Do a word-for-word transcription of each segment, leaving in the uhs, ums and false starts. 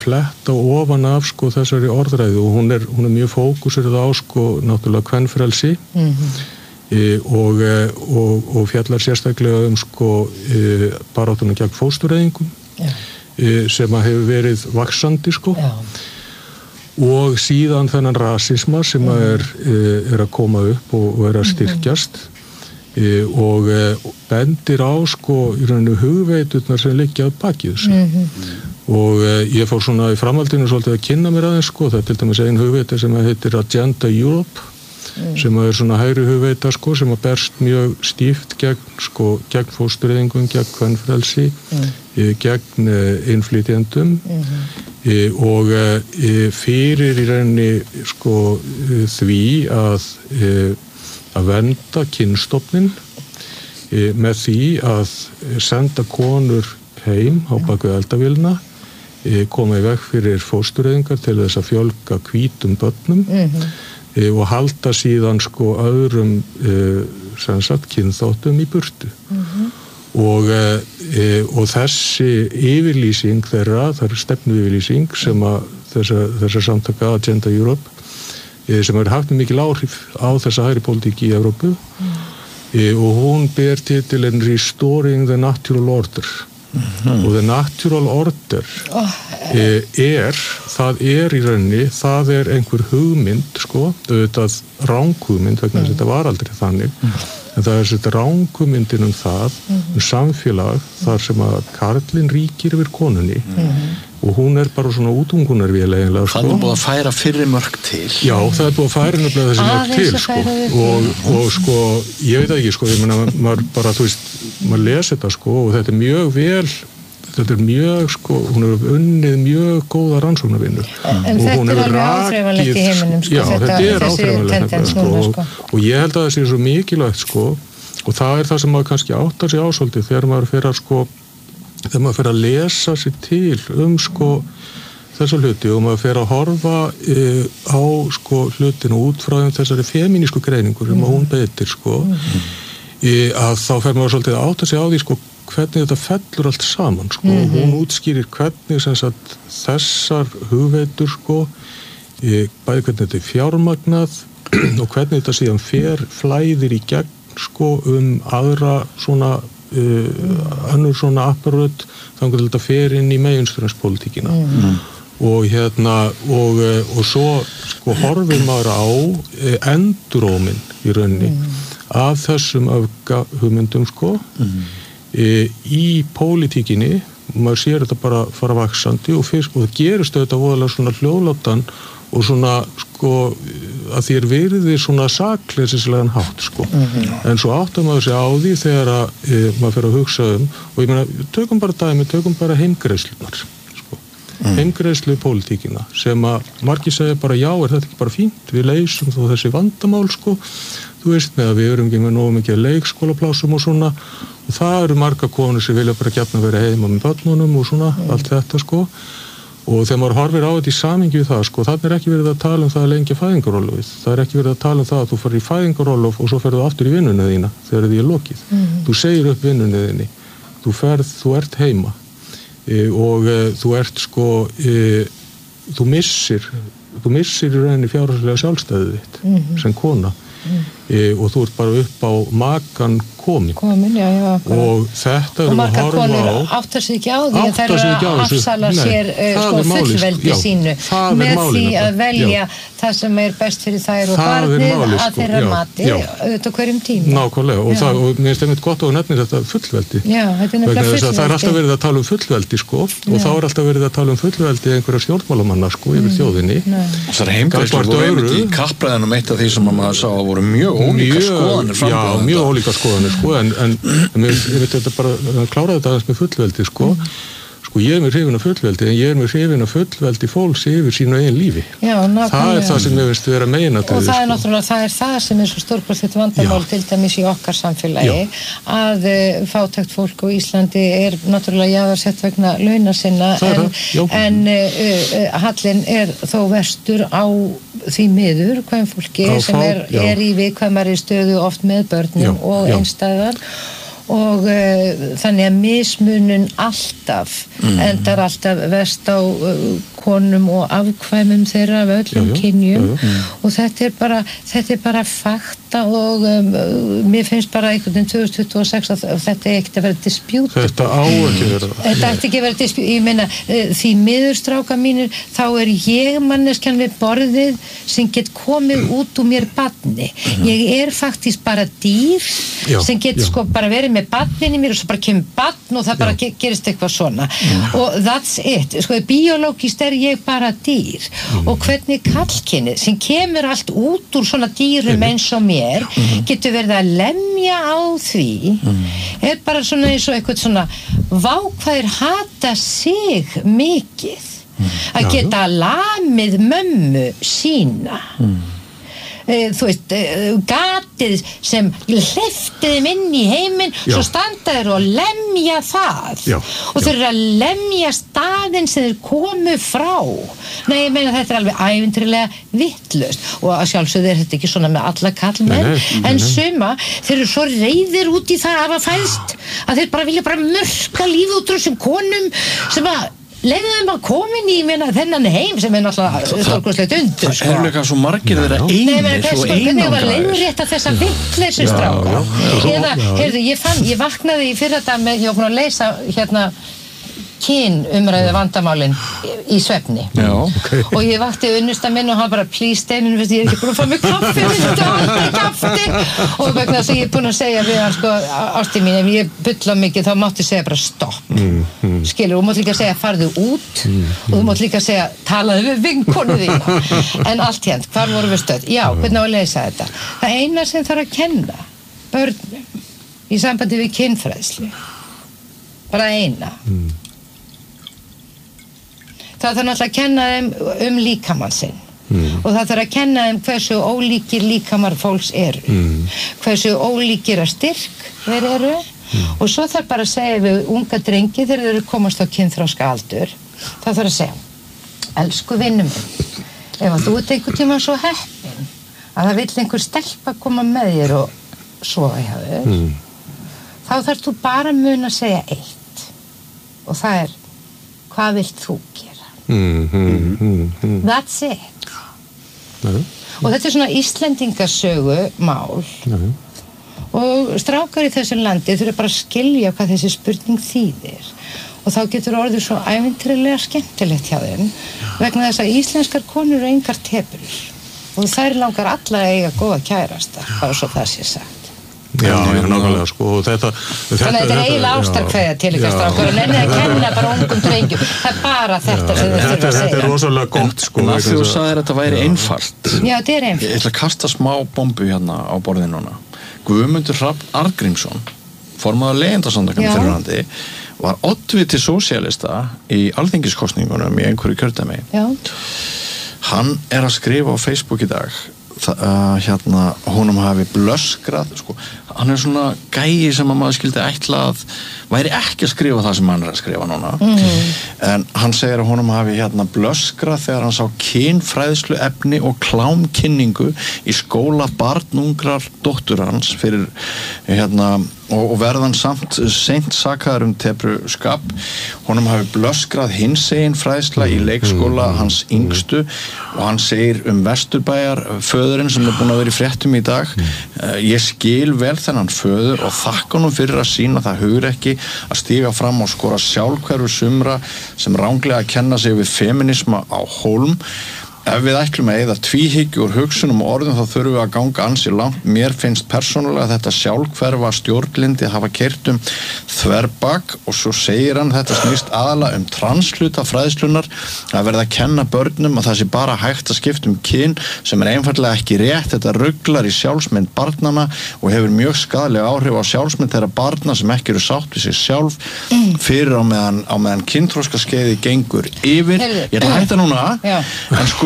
fletta ofan af sko þessari orðræðu og hún er, hún er mjög fókusirð á sko náttúrulega kvenfrelsi mm-hmm. e, og, og, og fjallar sérstaklega um sko e, baráttuna gegn fóstureyðingum yeah. e, sem að hefur verið vaxandi sko yeah. og síðan þennan rasisma sem að er, er að koma upp og, og er að styrkjast mm-hmm. og bendir á sko í rauninu hugveiturnar sem liggja að baki þessu mm-hmm. og ég fór svona í framhaldinu svolítið að kynna mér aðeins sko, það er til dæmis ein hugveita sem heitir Agenda Europe mm. sem er svona hægri hugveita sko sem að berst mjög stíft gegn sko, gegn fóstureyðingum, gegn kvenfrelsi mm. gegn innflytjendum mm-hmm. E, og e, fyrir í rauninni sko e, því að e, að vernda kynstofnin e, með því að senda konur heim á baku eldavélina e, koma í veg fyrir fóstureyðingar til þess að fjölga hvítum börnum mm-hmm. e, og halda síðan sko öðrum e, sem sagt kynþáttum í burtu mm-hmm. og, e, og þessi yfirlýsing þeirra, það er stefnu yfirlýsing sem að þessa, þessa samtaka Agenda Europe e, sem hefur haft mikil áhrif á þessa hægri pólitík í Evrópu mm. e, og hún ber titilinn Restoring the Natural Order mm-hmm. og the Natural Order oh. e, er, það er í rauninni, það er einhver hugmynd sko, auðvitað ranghugmynd vegna þess að þetta var aldrei þannig mm. en það er þetta ranghugmyndin um það mm-hmm. um samfélag þar sem að karlinn ríkir yfir konunni mm-hmm. og hún er bara svona útungunarvél eiginlega sko. Það er búið að færa fyrri mörk til. Já, það er búið að færa nefnilega þessi mörk til sko. og, og sko, ég veit ekki sko, ég meina, maður bara, þú veist, maður lesi þetta sko og þetta er mjög vel, þetta er mjög sko, hún hefur unnið mjög góða rannsóknarvinnu. En þetta er alveg áþreifanlegt í heiminum sko, já, þetta, þetta er áþreifanlegt sko, sko. Og, og ég held að það sé svo mikilvægt sko og það er það sem maður kannski áttar sig á svolítið þegar maður fer að sko þegar maður fer að lesa sig til um sko þessa hluti og maður fer að horfa e, á sko hlutinu út frá þessari femínísku greiningur sem mm. hún beitir sko mm. e, að þá fer maður svolítið að átta sig á því sko hvernig þetta fellur allt saman sko mm-hmm. og hún útskýrir hvernig sem sagt þessar hugveitur sko e, bæði hvernig þetta er fjármagnað og hvernig þetta síðan fer flæðir í gegn sko um aðra svona Uh, önnur svona apparöð þannig að þetta fer inn í meginströmspólitíkina mm. og hérna og, og svo sko horfir maður á eh, enduróminn í rauninni mm. af þessum öfgahugmyndum sko mm. eh, í pólitíkinni maður sér þetta bara fara vaxandi og, fyrst, og það gerist þetta voðalega svona hljóðlátan og svona sko að því er virði svona sakleysislegan hátt sko mm-hmm. en svo áttar maður sig á því þegar að e, maður fer að hugsa um og ég meina, tökum bara dæmi, tökum bara heimgreiðslunar sko, mm. heimgreiðslu pólitíkina sem að margir segja bara já, er þetta ekki bara fínt, við leysum þó þessi vandamál sko, þú veist með að við erum ekki með nógu mikið leikskólaplásum og svona og það eru marga konur sem vilja bara gjarna vera heima með börnunum og svona mm. allt þetta sko og þegar maður horfir á þetta í samhengi við það sko, þannig er ekki verið að tala um það að lengja fæðingarorlofið. Það er ekki verið að tala um það að þú farir í fæðingarorlof og svo ferðu aftur í vinnunni þína þegar því er lokið. Mm-hmm. Þú segir upp vinnunni þinni, þú ferð, þú ert heima e, og e, þú ert sko, e, þú missir, þú missir í rauninni fjárhagslega sjálfstæðið þitt mm-hmm. sem kona mm. e, og þú ert bara upp á makan komin. Komin, já, já. Og þetta erum að horfa á... Og margar konur áttar sig ekki á því að það eru að afsala sér uh, sko fullveldi sínu með því að velja það sem er best fyrir þær og barnið að þeirra mati auðvitað hverjum tíma. Nákvæmlega, og, það, og mér finnst einmitt gott á að nefnir þetta fullveldi. Já, þetta er nefnilega fullveldi. Það er alltaf verið að tala um fullveldi sko og já. Þá er alltaf verið að tala um fullveldi einhverja stjórnmálamanna sko yfir mm. þjóðinni. Þessar heimgreiðslur voru einmitt í kappræðunum eitt af því sem maður sá að voru mjög ólíkar skoðanir fram á þetta. Já, mjög ólíkar skoðanir sko en, en, en mér, ég veit þetta bara að klára þetta aðeins með fullveldi sko mm. sko ég er með hrifin af fullveldi en ég er með hrifin af fullveldi fólks yfir sínu eigin lífi. Já, það er það sem ég veist vera meina til og það er sko. náttúrulega það er það sem er svo stórkostlegt vandamál til dæmis í okkar samfélagi já. Að uh, fátækt fólk á Íslandi er náttúrulega jaðarsett vegna launa sinna en, en uh, uh, hallinn er þó verstur á því miður kvenfólki sem er, er í viðkvæmari stöðu oft með börnum já, og einstæðar og uh, þannig að mismunun alltaf mm. endar alltaf verst á uh, konum og afkvæmum þeirra af öllum kynjum og þetta er bara þetta er bara fakta og um, mér finnst bara einhvern veginn tvö þúsund tuttugu og sex að þetta er ekkert að vera dispjút þetta á ekki vera þetta ætti ekki að vera dispjút ég meina því miður stráka mínir þá er ég manneskjan við borðið sem get komið út úr mér barni ég er faktist bara dýr já, sem get já. Sko bara verið með barnin í mér og svo bara kemur barn og það bara já. Gerist eitthvað svona já. Og that's it sko biológist er ég bara dýr mm. og hvernig kallkynið sem kemur allt út úr svona dýrum eins og mér mm. getur verið að lemja á því mm. er bara svona eins og eitthvað svona vákvæðir hata sig mikið mm. að geta lamið mömmu sína mm. þú veist, gatið sem hleypti þeim inn í heiminn svo standa þeir og lemja það já, og þeir eru að lemja staðinn sem þeir komu frá nei, ég meina þetta er alveg ævintýralega vitlaust og að sjálfsögðu er þetta ekki svona með alla kallmenn en suma, þeir eru svo reiðir út í það að hafa fæðst að þeir bara vilja bara mörka lífið út úr þessum konum sem að leiðum þeim að komin í meina, þennan heim sem er náttúrulega stórkostlegt undur það er líka svo margir þeirra einir og einangraðir hvernig var leiðrétta þessa vitleysu stráka eða, heyrðu, ég fann, ég vaknaði í fyrradag með, ég var búin að leysa hérna kyn umræðu vandamálin í svefni já, okay. og ég vakti unnusta minn og hann bara please Steinun, ég er ekki búin að fá mig kaffi viltu aldrei kaffi og vegna þess að ég er búin að segja við hann sko ásti mín, ef ég bulla mikið þá máttu segja bara stopp mm, mm. skilur, og þú mátt líka segja farðu út mm, mm. og þú mátt líka segja talaðu við vinkonu þína en allt hérna, hvar vorum við stödd já, hvernig á að leysa þetta það eina sem þarf að kenna börnum í sambandi við kynfræðslu bara eina mm. það þarf náttúrulega að kenna þeim um líkamann sinn mm. og það þarf að kenna þeim hversu ólíkir líkamar fólks eru mm. hversu ólíkir að styrk þeir eru mm. og svo þarf bara að segja við unga drengi þegar þeir eru komast á kynþroska aldur það þarf að segja elsku vinur minn ef að þú ert einhvern tíma svo heppin að það vill einhver stelpa koma með þér og sofa hjá þér mm. þá þarf þú bara að muna að segja eitt og það er hvað vilt þú gera Mm, mm, mm, mm. That's it Nei. Og þetta er svona Íslendingasögu mál Nei. Og strákar í þessu landi þurfa bara að skilja hvað þessi spurning þýðir og þá getur orðið svo ævintýralega skemmtilegt hjá þeim vegna þess að íslenskar konur eru engar tepur og þær langar alla að eiga góða kærasta bara svo það sé sagt Já, já, nákvæmlega, sko, og þetta... Þannig að þetta er eiginlega ástarkveðja til ykkar strákar og nennið að kenna bara ungum drengjum. Það er bara þetta sem þið þurfa að segja. Þetta er rosalega gott, sko. En að þú sagðir að þetta væri einfalt. Já, þetta er einfalt. Ég ætla að kasta smá bombu hérna á borðinu núna. Guðmundur Hrafn Arngrímsson, formaður Leyendasamtakanna fyrrverandi, var oddviti sósíalista í alþingiskosningunum í einhverju kjördæmi. Já. Hann er að skrifa á Facebook í dag Uh, hérna, honum hafi blöskrað sko, hann er svona gæi sem að maður skildi ætla að væri ekki að skrifa það sem hann er að skrifa núna mm-hmm. en hann segir að honum hafi hérna blöskrað þegar hann sá kynfræðslu efni og klámkynningu í skóla barnungrar dóttur hans fyrir hérna og verðan samt seint sakaður um tepruskap honum hafi blöskrað hinsegin fræðsla í leikskóla hans yngstu og hann segir um Vesturbæjar föðurinn sem er búin að vera í fréttum í dag uh, ég skil vel þennan föður og þakka honum fyrir að sína það hugur ekki að stíga fram og skora sjálfhverfu sumra sem ranglega að kenna sig við feminisma á hólm ef við ætlum að eyða tvíhyggju úr hugsunum og orðum þá þurfum við að ganga ansi langt mér finnst persónulega þetta sjálfhverfa stjórnlyndi hafa keyrt um þverbak og svo segir hann þetta snýst aðalega um transluta fræðslunar að verða að kenna börnum að það sé bara hægt að skipta um kyn sem er einfaldlega ekki rétt þetta ruglar í sjálfsmynd barnana og hefur mjög skaðlega áhrif á sjálfsmynd þeirra barna sem ekki eru sátt við sig sjálf mm. fyrir á meðan, á meðan kynþroskaskeiði gengur yfir ég er að hætta núna Já. en sko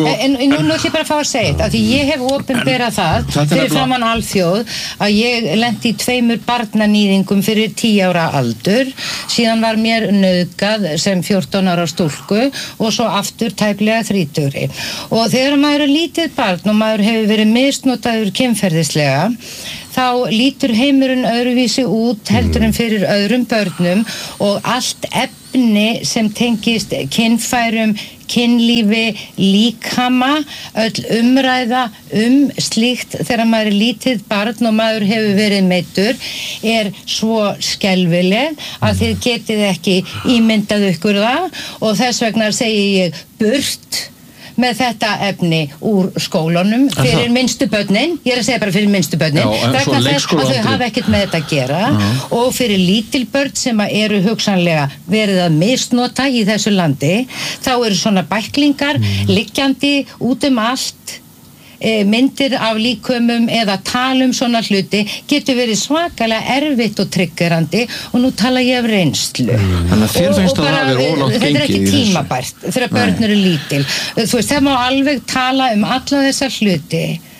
En nú ætlum ég bara að fá að segja þetta, af því ég hef opinberað það fyrir framan alþjóð að ég lenti í tveimur barnanýðingum fyrir tíu ára aldur, síðan var mér nauðgað sem fjórtán ára stúlku og svo aftur tæplega þrítugri. Og þegar maður er lítið barn og maður hefur verið misnotaður kynferðislega, þá lítur heimurinn öðruvísi út heldur en fyrir öðrum börnum og allt efni sem tengist kynfærum, kynlífi, líkama, öll umræða um slíkt þegar maður er lítið barn og maður hefur verið meiddur er svo skelfileg að þið getið ekki ímyndað ykkur það og þess vegna segi ég burt með þetta efni úr skólunum fyrir minnstu börnin, ég er að segja bara fyrir minnstu börnin, vegna þess að þau hafa ekkert með þetta að gera uh-huh. og fyrir lítil börn sem eru hugsanlega verið að misnota í þessu landi, þá eru svona bæklingar mm. liggjandi út um allt, e, myndir af líkumum eða talum svona hluti, getur verið svakalega erfitt og triggerandi og nú tala ég af reynslu mm. Þannig að þér finnst að það er ólátt þetta er ekki tímabært þegar börn eru lítil þú veist, það má alveg tala um alla þessar hluti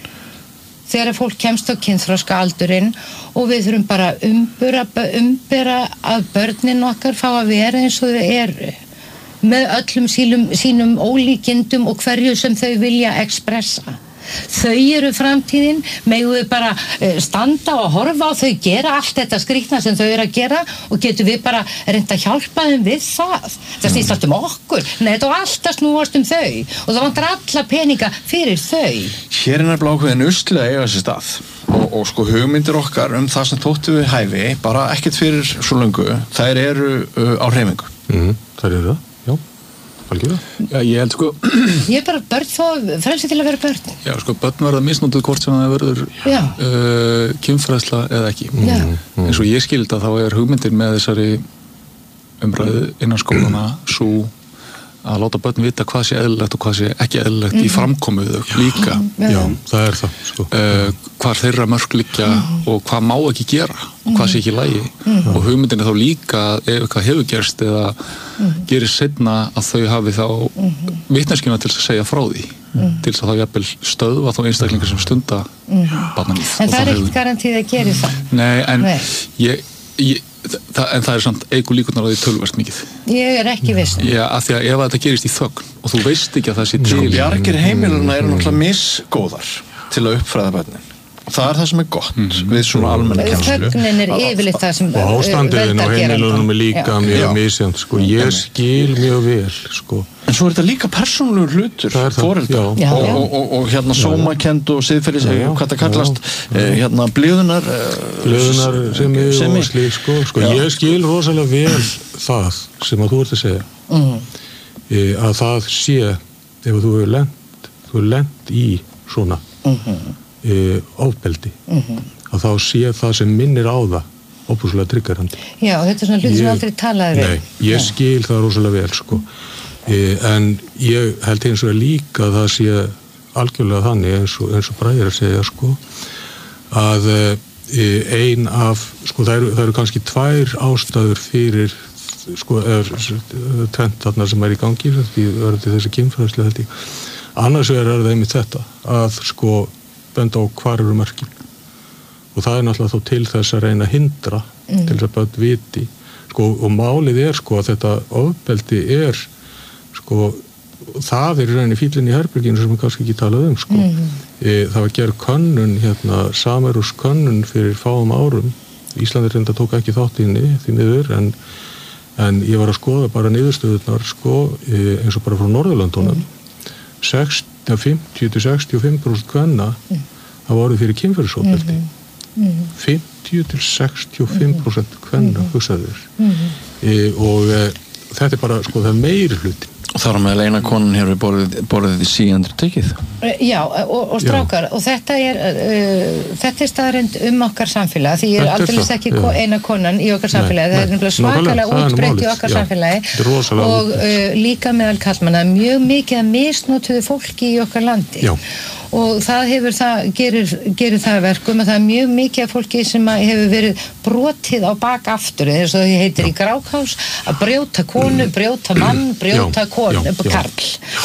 þegar fólk kemst á kynþroska aldurinn og við þurfum bara að umbera, umbera að börnin okkar fá að vera eins og þau eru með öllum sínum, sínum ólíkindum og hverju sem þau vilja expressa þau eru framtíðin, megum við bara uh, standa og horfa á þau gera allt þetta skrýtna sem þau eru að gera og getum við bara reynda að hjálpa þeim við það það snýst allt um okkur, nei þetta á alltaf snúast um þau og það vantar alla peninga fyrir þau Hér er nefnilega ákveðin uslega eiga þessi stað og, og sko hugmyndir okkar um það sem þóttu við hæfi, bara ekkert fyrir svo löngu, þær eru uh, á hreyfingu mm, þær eru það, já Algjörða? Já, ég held sko Ég er bara börn þó, frelsi til að vera börn Já, sko, börn verða misnotuð hvort sem það verður uh, kynfræðsla eða ekki mm. En svo ég skildi að þá er hugmyndir með þessari umræðu innan skólana svo að láta börn vita hvað sé eðlilegt og hvað sé ekki eðlilegt mm. í framkomuðu líka Já, Já það er það sko. uh, hvar þeirra mörk liggja mm. og hvað má ekki gera og hvað sé ekki í lagi mm. og hugmyndin er þá líka ef eitthvað hefur gerst eða mm. gerist seinna að þau hafi þá mm. vitneskjuna til að segja frá því mm. til þess að þá jafnvel stöðva þá einstaklingar sem stunda mm. barnaníð En það er ekkert garantíð að gera það Nei, en Nei. Ég, ég Það, en það er samt eigu líkurnar á því töluvert mikið ég er ekki viss Já, af því að ef þetta gerist í þögn og þú veist ekki að það sé til sko, bjargir heimiluna eru náttúrulega misgóðar til að uppfræða börnin og það er það sem er gott mm-hmm. við svona almenna kennslu þögnin er yfirleitt það sem og ástandiðin á heimilunum er líka já. Mjög misjant sko, ég skil mjög vel sko En svo er þetta líka persónulegur hlutur foreldra og, og, og, og hérna sómakend og siðferðis, hvað það kallast eh, hérna bliðunar bliðunar sem er og slík sko, sko. Ég skil rosalega vel það sem að þú ert að segja mm. e, að það sé ef þú hefur lent þú hefur lent í svona mm-hmm. e, ofbeldi mm-hmm. að þá sé það sem minnir á það óbúslega triggerandi Já, þetta er svona hlut sem aldrei talaður Nei, ég Já. skil það rosalega vel sko en ég held eins og líka að það sé algjörlega þannig eins og, eins og Bragi er að segja sko að ein af sko það eru, það eru kannski tvær ástæður fyrir sko tvent þarna sem er í gangi því verður þessi kynfræðslu held ég annars er það einmitt þetta að sko benda á hvar eru mörkin og það er náttúrulega þó til þess að reyna að hindra mm. til þess að börn viti sko og málið er sko að þetta ofbeldi er sko, það er reyni fílinn í herberginu sem við kannski ekki talað um sko. Mm-hmm. e, það var gerð könnun hérna, Samerús könnun fyrir fáum árum Íslandi reynda tók ekki þátt í henni því miður en, en ég var að skoða bara niðurstöðurnar sko, e, eins og bara frá Norðurlöndunum mm. fimmtíu til sextíu og fimm prósent kvenna mm. það voru fyrir kynferðisofbeldi mm-hmm. fimmtíu til sextíu og fimm prósent kvenna mm-hmm. hugsaður mm-hmm. e, og e, þetta er bara sko, það er meiri hluti Og þar með eina konan hér við borðið, borðið í síðandur tekið. Já, og, og strákar, Já. og þetta er, uh, þetta er staðarind um okkar samfélag, því ég er aldrei ekki ko- eina konan í okkar samfélagi, nei, það er svakalega útbreytt í okkar Já. samfélagi og uh, líka meðal kallmanna, mjög mikið að misnotuðu fólki í okkar landi. Já. Og það hefur það, gerir, gerir það verkum að það er mjög mikið af fólki sem hefur verið brotið á bak aftur, eins og það heitir já. Í Grákás, að brjóta konu, brjóta mann, brjóta konu, karl.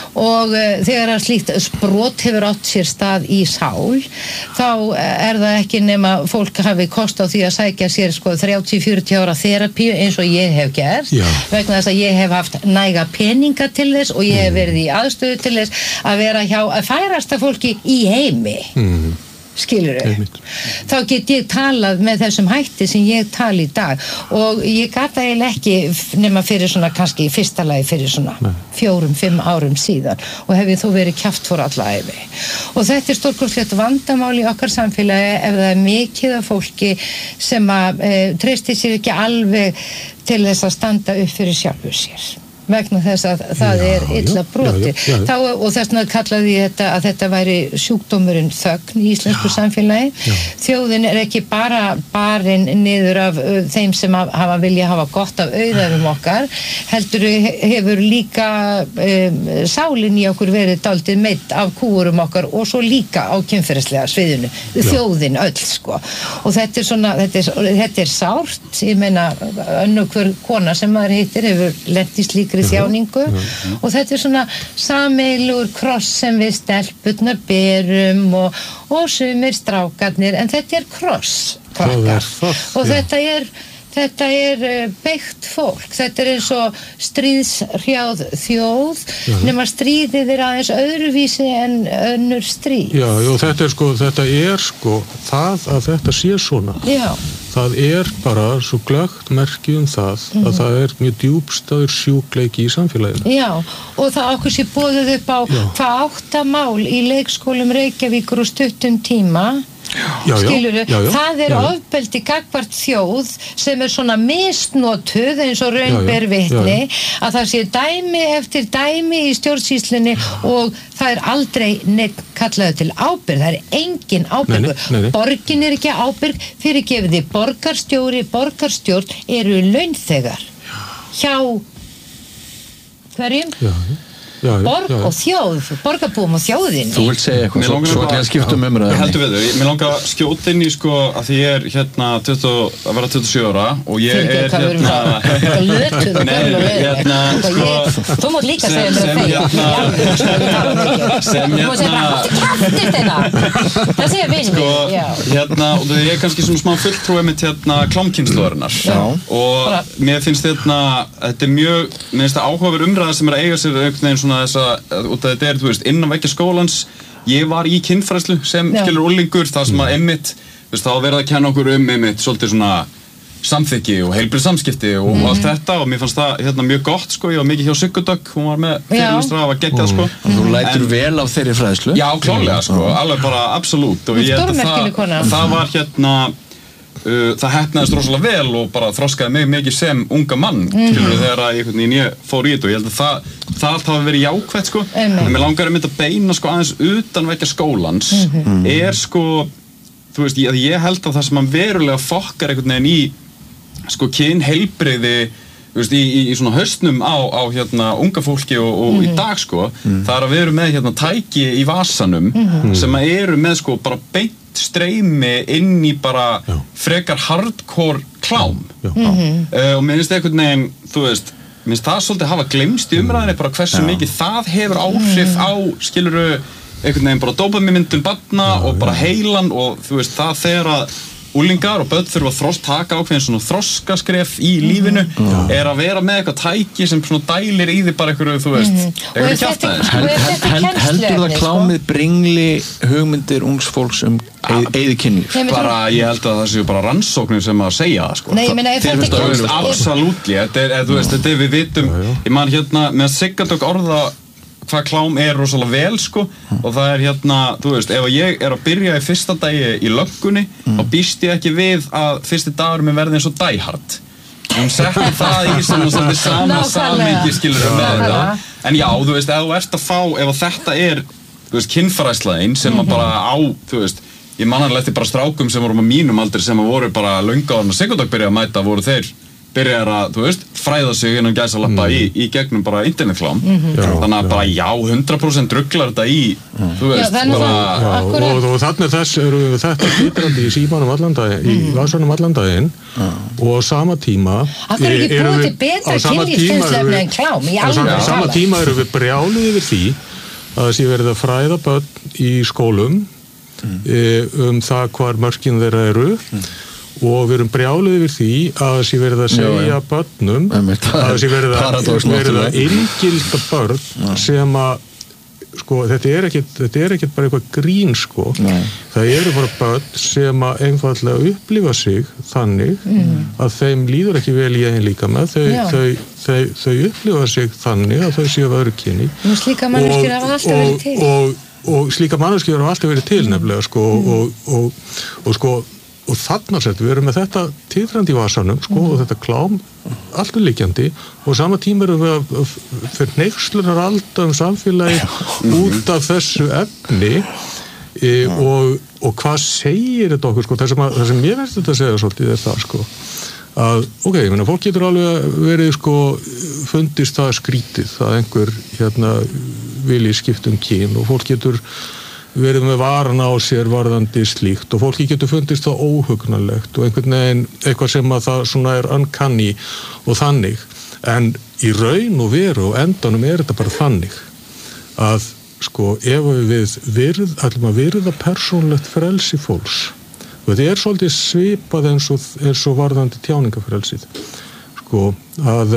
og uh, þegar að slíkt sprot hefur átt sér stað í sál þá er það ekki nema fólk hafi kost á því að sækja sér sko þrjátíu til fjörutíu ára þerapíu eins og ég hef gert Já. vegna þess að ég hef haft næga peninga til þess og ég hef verið í aðstöðu til þess að vera hjá að færasta fólki í heimi mm. skilurðu, þá get ég talað með þessum hætti sem ég tala í dag og ég gata eiginlega ekki nema fyrir svona kannski í fyrsta lagi fyrir svona Nei. fjórum, fimm árum síðan og hef ég þó verið kjaft fór alla æfi og þetta er stórkostlegt vandamál í okkar samfélagi ef það er mikið af fólki sem að e, treystir sér ekki alveg til þess að standa upp fyrir sjálfu sér vegna þess að það já, er illa broti. Já, já, já. Þá, og þess vegna kallaði ég þetta að þetta væri sjúkdómurinn þögn í íslensku já, samfélagi. Já. Þjóðin er ekki bara barinn niður af uh, þeim sem hafa vilja hafa gott af auðæfum okkar, heldur hefur líka um, sálinn í okkur verið dálítið meitt af kúurum okkar og svo líka á kynferðislega sviðinu. Já. Þjóðin öll, sko. Og þetta er svona, þetta er, þetta er sárt, ég meina, önnur hver kona sem maður hittir hefur lent í slíkri þjáningu uh -huh. og þetta er svona sameiginlegur kross sem við stelpurnar berum og, og sumir strákarnir en þetta er kross krakkar og ja. þetta er þetta er beikt fólk þetta er eins og stríðshrjáð þjóð uh-huh. nema stríðið er aðeins öðruvísi en önnur stríð Já, og þetta er sko þetta er sko það að þetta sé svona Já Það er bara svo glöggt merki um það mm. að það er mjög djúpstæður sjúkleiki í samfélaginu. Já, og það okkur sé boðið upp á já. Hvað áttamál í leikskólum Reykjavíkur og stuttum tíma Já, skilurðu, já, já, það er já, já. ofbeldi gagnvart þjóð sem er svona misnotuð eins og raun ber vitni að það sé dæmi eftir dæmi í stjórnsýslunni og það er aldrei neitt kallaðu til ábyrgð, það er engin ábyrgð borgin er ekki ábyrgð fyrir gefiði borgarstjóri, borgarstjórn eru launþegar hjá hverjum? Já, Já, já, borg já. og þjóð, borgarbúum og þjóðin Þú vilt segja eitthvað, svo, svo að skiptum umræðinni Ég heldur við þau, mér langar að skjóta inn í sko að því ég er hérna tuttugu, að vera tuttugu og sjö ára og ég Fylgir, er hérna það lötuð og Nei, hérna sko Þú mátt líka segja mér það sem Þú mátt segja bara, hætti kæftist þetta það segja vinni sko, hérna, og það er kannski svona smá fulltrúi mitt hérna klámkynnslóðarinnar og mér finnst hérna þetta er mjög, mér finnst það áhugaverð umræða sem er að eiga sér einhvern veginn svona þess að, út af þetta er, þú veist, innan veggja skólans ég var í kynfræðslu sem Já. skilur úlingur, það sem að einmitt þú veist, þá verða að kenna okkur um einmitt svolítið svona samþykki og heilbrigð samskipti og mm. allt þetta og mér fannst það hérna mjög gott, sko, ég var mikið hjá Siggudögg hún var með fyrirlestra, það var geggjað, sko og þú lætur en, vel á þeirri fræðslu Já, klálega, sko, mm. alveg bara absolutt og ég held að það, það var hérna Uh, það heppnaðist rosalega vel og bara þroskaði mig mikið sem unga mann mm. skilur þegar að ég, ég fór í þetta og ég held að það, það allt hafi verið jákvætt sko mm. en mér langar að mynda að beina sko aðeins utan vekja skólans mm. er sko þú veist, ég, ég held að það sem hann verulega fokkar einhvern veginn í sko kynheilbrigði þú veist, í, í, í svona haustnum á, á hérna unga fólki og, og mm. í dag sko mm. það er að við erum með hérna tæki í vasanum mm. sem að eru með sko bara beint streymi inn í bara Já. frekar hardcore klám mm-hmm. uh, og mér finnst einhvern veginn þú veist, mér finnst það svolítið hafa gleymst í umræðinni bara hversu Já. mikið það hefur áhrif á, skiluru einhvern veginn bara dópamínmyndun barna Já, og bara heilan og þú veist það þegar að úlingar og börn þurfa að þrost taka ákveðin svona þroskaskref í lífinu mm. er að vera með eitthvað tæki sem svona dælir í því bara einhverju, þú veist mm. einhverju kjaftaðis held, held, held, heldur það klámið bringli hugmyndir ungs fólks um eigið kynlíf? Bara, ég held að það séu bara rannsóknir sem að segja það sko. Nei, ég meina, þér finnst það auðvitað absolutely, þetta er, þú veist, þetta er við vitum, ég man hérna með Siggardök orða hvað klám er rosalega vel sko og það er hérna, þú veist, ef ég er að byrja í fyrsta dagi í löggunni mm. þá býst ég ekki við að fyrsti dagur minn verði eins og Die Hard hún setti það í sem það sama samingi skilur með þetta en já, þú veist, ef þú ert að fá ef þetta er, þú veist, kynfræðsla sem mm-hmm. bara á, þú veist ég mananlega eftir bara strákum sem voru á mínum aldri sem voru bara löngu áður en Siggardök byrjaði að mæta voru þeir byrjar að, þú veist, fræða sig innan gæsalappa mm. í, í gegnum bara internetklám mm-hmm. þannig að bara já, hundra prósent rugglar þetta í mm. þú veist, já, bara já, og, og, og þannig þess eru þetta titrandi í símanum allan daginn, mm. í vasanum allan daginn mm. og á sama tíma Það er ekki búið til betra kynlífskennsluefni en klám í alveg á sama tíma eru við brjáluð yfir því að það sé verið að fræða börn í skólum mm. um það hvar mörkin þeirra eru mm. og við erum brjáluð yfir því að það sé verið að segja já, börnum að það sé verið að, verið að inngilda börn já. sem að sko, þetta er ekkit, þetta er ekkit bara eitthvað grín sko, Nei. það eru bara börn sem að einfallega upplifa sig þannig mm. að þeim líður ekki vel í eigin líka með þau, þau, þau, þau upplifa sig þannig að þau séu öðru kyni og slíka manneskjur hafa alltaf verið til og, og, og slíka manneskjur hafa alltaf verið til nefnilega sko mm. og, og, og sko og þarna sett, við erum með þetta titrandi í vasanum, sko, mm. og þetta klám alltaf líkjandi, og sama tíma erum við að fyrir neykslunar alltaf um samfélagi mm. út af þessu efni e, mm. og, og hvað segir þetta okkur, sko, það sem, að, það sem ég veist þetta að segja svolítið er það, sko að, ok, ég meina, fólk getur alveg verið, sko, fundist það skrítið að einhver, hérna, vilji skipta um kyn og fólk getur verið með varan á sér varðandi slíkt og fólki getur fundist það óhugnanlegt og einhvern veginn eitthvað sem að það svona er uncanny og þannig en í raun og veru og endanum er þetta bara þannig að sko ef við virð, ætlum að virða persónlegt frelsi fólks og þetta er svolítið svipað eins og, eins og varðandi tjáningafrelsið sko að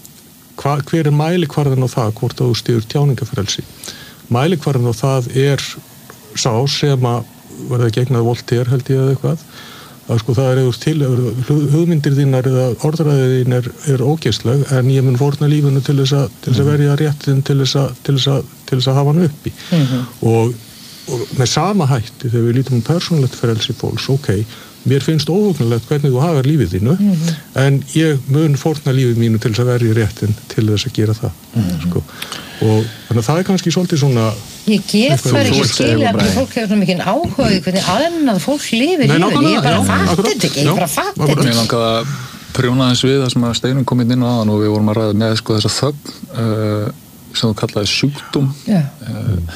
hva, hver er mælikvarðan á það hvort að þú styður tjáningafrelsi mælikvarðan á það er sá sem að verða gegnað Voltaire held ég eða eitthvað að sko það er eða til hugmyndir þínar eða orðræðið þín er, er ógeðsleg en ég mun fórna lífinu til þess að, til þess að verja réttin til þess að, til þess að, til þess að hafa hann uppi mm-hmm. og, og með sama hætti þegar við lítum um persónulegt frelsi fólks ok, mér finnst óhugnulegt hvernig þú hagar lífið þínu mm-hmm. en ég mun fórna lífið mínu til þess að verja réttin til þess að gera það mm-hmm. sko. og þannig að það er kannski svolítið svona Ég get það ekki skilja að fólk hefur svona mikið áhuga í hvernig annað fólk lifir lífið, ég bara fatt þetta ekki, ég bara fatt þetta Mér langaði að prjóna þess við það sem að Steinunn kom inn á aðan og við vorum að ræða með sko þessa þögn uh, sem þú kallaði sjúkdóm uh,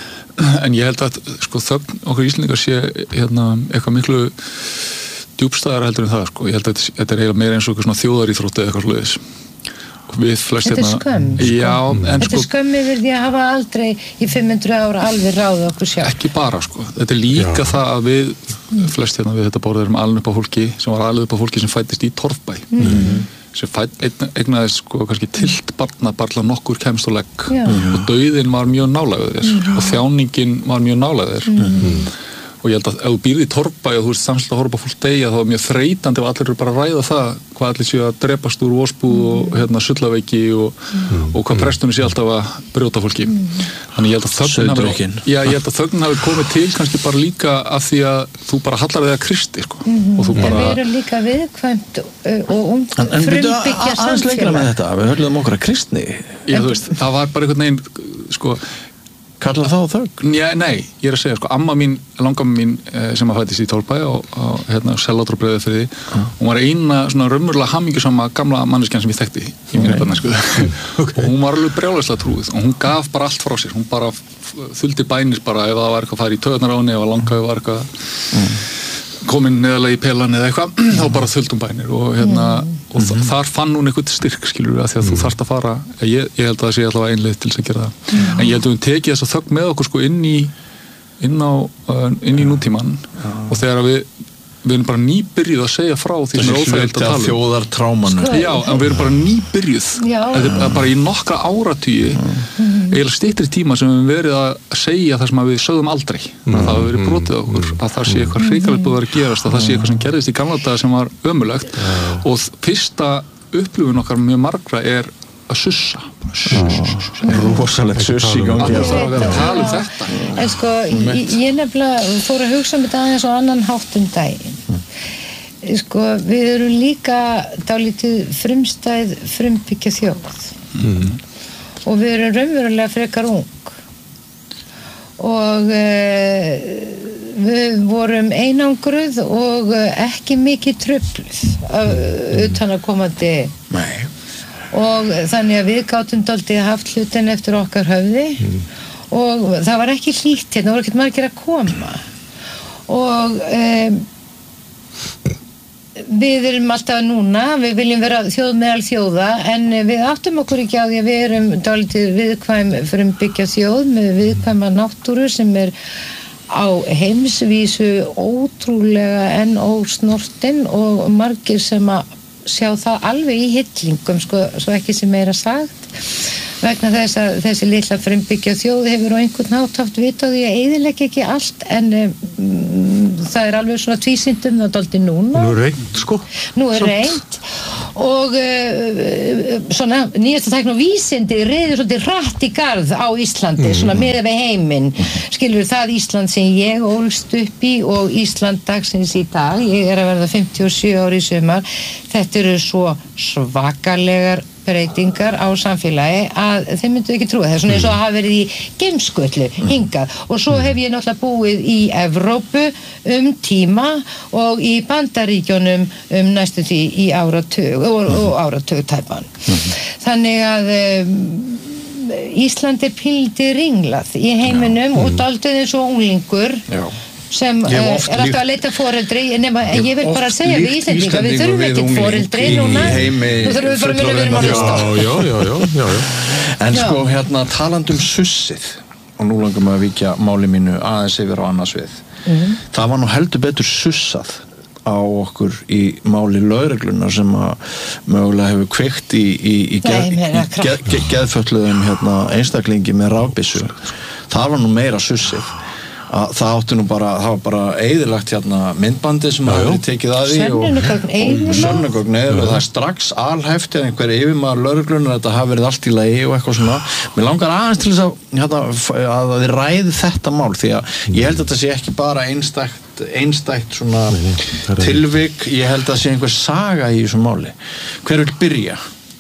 en ég held að sko þögn okkur Íslendingar sé hérna eitthvað miklu djúpstæðara heldur en það sko, ég held að þetta er eiginlega meira eins og eitthvað svona þjóðaríþrótt eða eitthvað svoleiðis við flest þetta er skömm sko. Já, þetta sko, er skömm yfir því að hafa aldrei í fimm hundruð ára alveg ráðið okkur sjálf ekki bara sko, þetta er líka Já. það að við flest hérna við þetta borðið erum alveg upp á fólki sem var alveg upp á fólki sem fættist í torfbæ mm. sem fætt, eign, eignaðist sko kannski tilt barna bara nokkur kemst og legg mm. og dauðin var mjög nálægur þér mm. og þjáningin var mjög nálægur þér mm. og ég held að ef þú býrði í torfbæ og þú veist samslega að horfa á fólk deyja þá er mjög þreytandi ef allir eru bara að ræða það hvað allir séu að drepast úr vosbúð mm. og hérna sullaveiki og, mm. og hvað prestunni sé alltaf að brjóta fólki mm. þannig ég held að þögnin hafi, já, ég held að þögnin hafi komið til kannski bara líka af því að þú bara hallar þig að Kristi sko. mm. og þú bara en við erum líka viðkvæmt og um frumbyggja aðeins lengra með þetta, við höfum okkur að kristni já, þú veist, það var bara einhvern veginn sko Kallar það á þögn? Já, nei, ég er að segja, sko, amma mín, langamma mín sem að fættist í Torfbæ og, og hérna, Sellátrabreiði fyrir því, uh. hún var eina svona raunverulega hamingjusama gamla manneskjan sem ég þekkti í mínu barni, sko. okay. og hún var alveg brjálæslega trúið og hún gaf bara allt frá sér, hún bara þuldi bænir bara ef það var eitthvað að fara í taugarnar á henni, ef það langaði var eitthvað mm. komin neðalega í pelan eða eitthvað, þá bara þuldum bænir og hérna, mm. og mm-hmm. þar fann hún eitthvað styrk, skilur við, að því að mm. þú þarft að fara ég, ég held að það sé allavega einleið til þess að gera það mm. en ég held að hún tekið þess að þögn með okkur sko inn í inn á, inn í nútíman ja. og þegar við við erum bara nýbyrjuð að segja frá því sem er óþægilegt að tala um þjóðartrámanu já, en við erum bara nýbyrjuð þetta er bara í nokkra áratugi mm. eiginlega styttri tíma sem við höfum verið að segja það sem við sögðum aldrei mm. að það hefur verið brotið okkur mm. að það sé eitthvað hrikalegt búið að gerast að það sé eitthvað sem gerðist í gamla daga sem var ömurlegt mm. og fyrsta upplifun okkar mjög margra er að sussa rosalegt suss í gangi að tala um þetta en sko, ég nefnilega fór að hugsa um þetta aðeins og annan hátt um daginn sko, við erum líka dálítið frumstæð frumbyggja þjóð mm. og við erum raunverulega frekar ung og e, við vorum einangruð og ekki mikið trufluð utan að komandi Nei. og þannig að við gátum dálítið haft hlutin eftir okkar höfði mm. og það var ekki hlýtt hérna, það voru ekkert margir að koma og um, við erum alltaf núna, við viljum vera þjóð meðal þjóða en við áttum okkur ekki á því að við erum dálítið viðkvæm fyrir að byggja þjóð með viðkvæma náttúru sem er á heimsvísu ótrúlega enn ósnortin og margir sem að sjá það alveg í hillingum sko, svo ekki sem meira sagt vegna þess að þessi litla frumbyggja þjóð hefur á einhvern hátt haft vit á því að eyðileggja ekki allt en um, það er alveg svona tvísyndum það dálítið núna Nú er reynt sko Nú er reynt og uh, svona nýjasta tækni og vísindi reyður svolítið hratt í garð á Íslandi mm. svona miðað við heiminn skilur það Ísland sem ég ólst upp í og Ísland dagsins í dag ég er að verða fimmtíu og sjö ári í sumar þetta eru svo svakalegar breytingar á samfélagi að þeim myndu ekki trúa það er svona eins og að hafa verið í geimskutlu hingað og svo hef ég náttúrulega búið í Evrópu um tíma og í Bandaríkjunum um næstu því í áratug og, og áratug tæpan þannig að um, Ísland er píldið ringlað í heiminum og dálítið eins og unglingur Já sem er alltaf að leita foreldri nema ég vil bara segja við Íslendinga við þurfum ekkert foreldri núna nú þurfum við bara að vera að hlusta já, já, já, já, já. En sko hérna talandum sussið og nú langum við að víkja máli mínu aðeins yfir á annars við mm-hmm. það var nú heldur betur sussað á okkur í máli lögreglunar sem að mögulega hefur kveikt í, í, í, geð, í geð, geð, geðfölluðum hérna, einstaklingi með rafbyssu það var nú meira sussið að það átti nú bara, það var bara eyðilagt hérna myndbandi sem hafi verið tekið að því og sönnugögn eyðilagt og það er strax alhæft eða einhver yfirmaður lögreglunar þetta hafi verið allt í lagi og eitthvað svona mér langar aðeins til þess að, hérna, að þið ræði þetta mál því að ég held að þetta sé ekki bara einstætt einstætt svona tilvik ég held að það sé einhver saga í þessu máli hver vil byrja?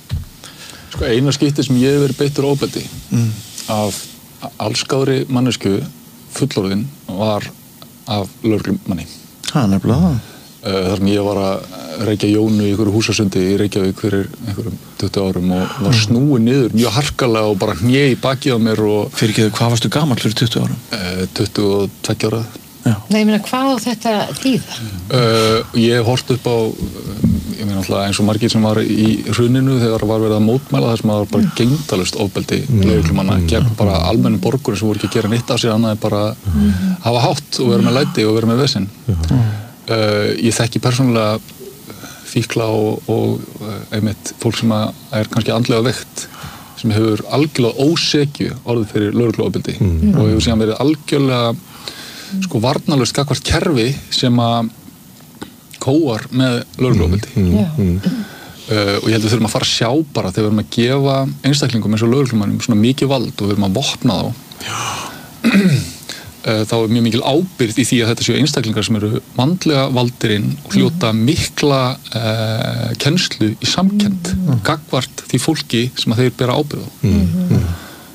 Sko eina skipti sem ég hef verið beittur ofbeldi mm. af allskáðri mannesku fullorðin var af lögreglumanni. Það er nefnilega það. Þar sem ég var að reykja Jónu í einhverju húsasundi í Reykjavík fyrir einhverjum tuttugu árum og var snúið niður mjög harkalega og bara hné í bakið á mér og... Fyrirgeðu, hvað varstu gamall fyrir tuttugu árum? tuttugu og tveggja ára. Já. Nei, ég meina, hvað á þetta þýðar? Uh, ég hef hort upp á, ég meina alltaf eins og margir sem var í hruninu þegar var verið að mótmæla þar sem það var bara mm. gegndarlaust ofbeldi mm. lögreglumanna mm. gegn bara almennum borgurum sem voru ekki að gera neitt af sér annað en bara mm. hafa hátt og vera með læti og vera með vesinn. Mm. Uh, ég þekki persónulega fíkla og, og einmitt fólk sem er kannski andlega veikt sem hefur algjörlega ósekju orðið fyrir lögregluofbeldi mm. og hefur síðan verið algjörlega sko varnarlaust gagnvart kerfi sem að kóar með lögregluofbeldi mm, mm, mm. uh, og ég held að við þurfum að fara að sjá bara þegar við erum að gefa einstaklingum eins og lögreglumannum svona mikið vald og við erum að vopna þá uh, þá er mjög mikil ábyrgð í því að þetta séu einstaklingar sem eru vandlega valdirinn og hljóta mikla uh, kennslu í samkennd mm. gagnvart því fólki sem að þeir bera ábyrgð á mm.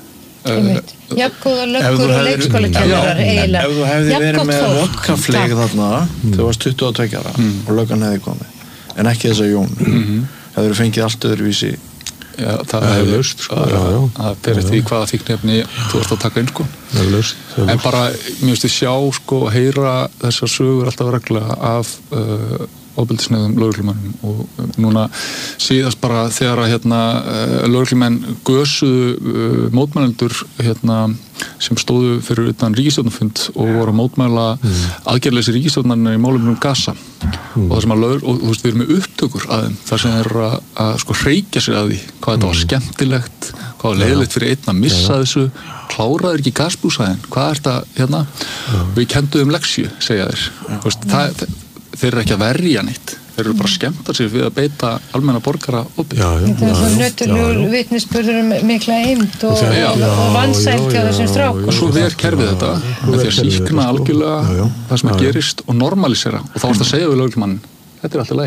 uh, Jafngóða löggur og leikskólakennarar eiginlega. Ef þú hefði verið með vodkafleik þarna þegar þú varst tuttugu og tveggja ára mm. og löggan hefði komið, en ekki þessa Jón mm-hmm. hefur þú fengið allt öðruvísi Já, það er löst sko. Það fer eftir því hvaða fíkniefni þú ert að taka inn sko. Löst, en bara, mér finnst ég sjá sko, heyra þessar sögur alltaf reglulega af uh, ofbeldisneiðum lögreglumannum og núna síðast bara þegar að hérna, lögreglumenn gösuðu uh, mótmælendur hérna, sem stóðu fyrir utan ríkisstjórnarfund og voru að mótmæla mm. aðgerðleysi ríkisstjórnarinnar í málum um Gaza mm. og það sem að lögur, og þú veist við erum með upptökur að þeim, þar sem þeir að, að sko hreykja sig að því hvað þetta var skemmtilegt hvað var leiðilegt fyrir einn að missa ja. þessu kláraður ekki gasbúsæðin hvað er þetta hérna ja. við kenduðum leksju, segja þeir ja. veist, það, þeir eru ekki að verja neitt þeir eru bara skemmtar sér við að beita almenna borgara opið. Þetta er svo nöttulegur vitnisburður um mikla eymd og, og, og vansælt hjá þessum strák. Og svo ver kerfið þetta með því að síkna algjörlega það sem að gerist og normalisera og þá varst að segja við lögreglumann þetta er alltaf leið.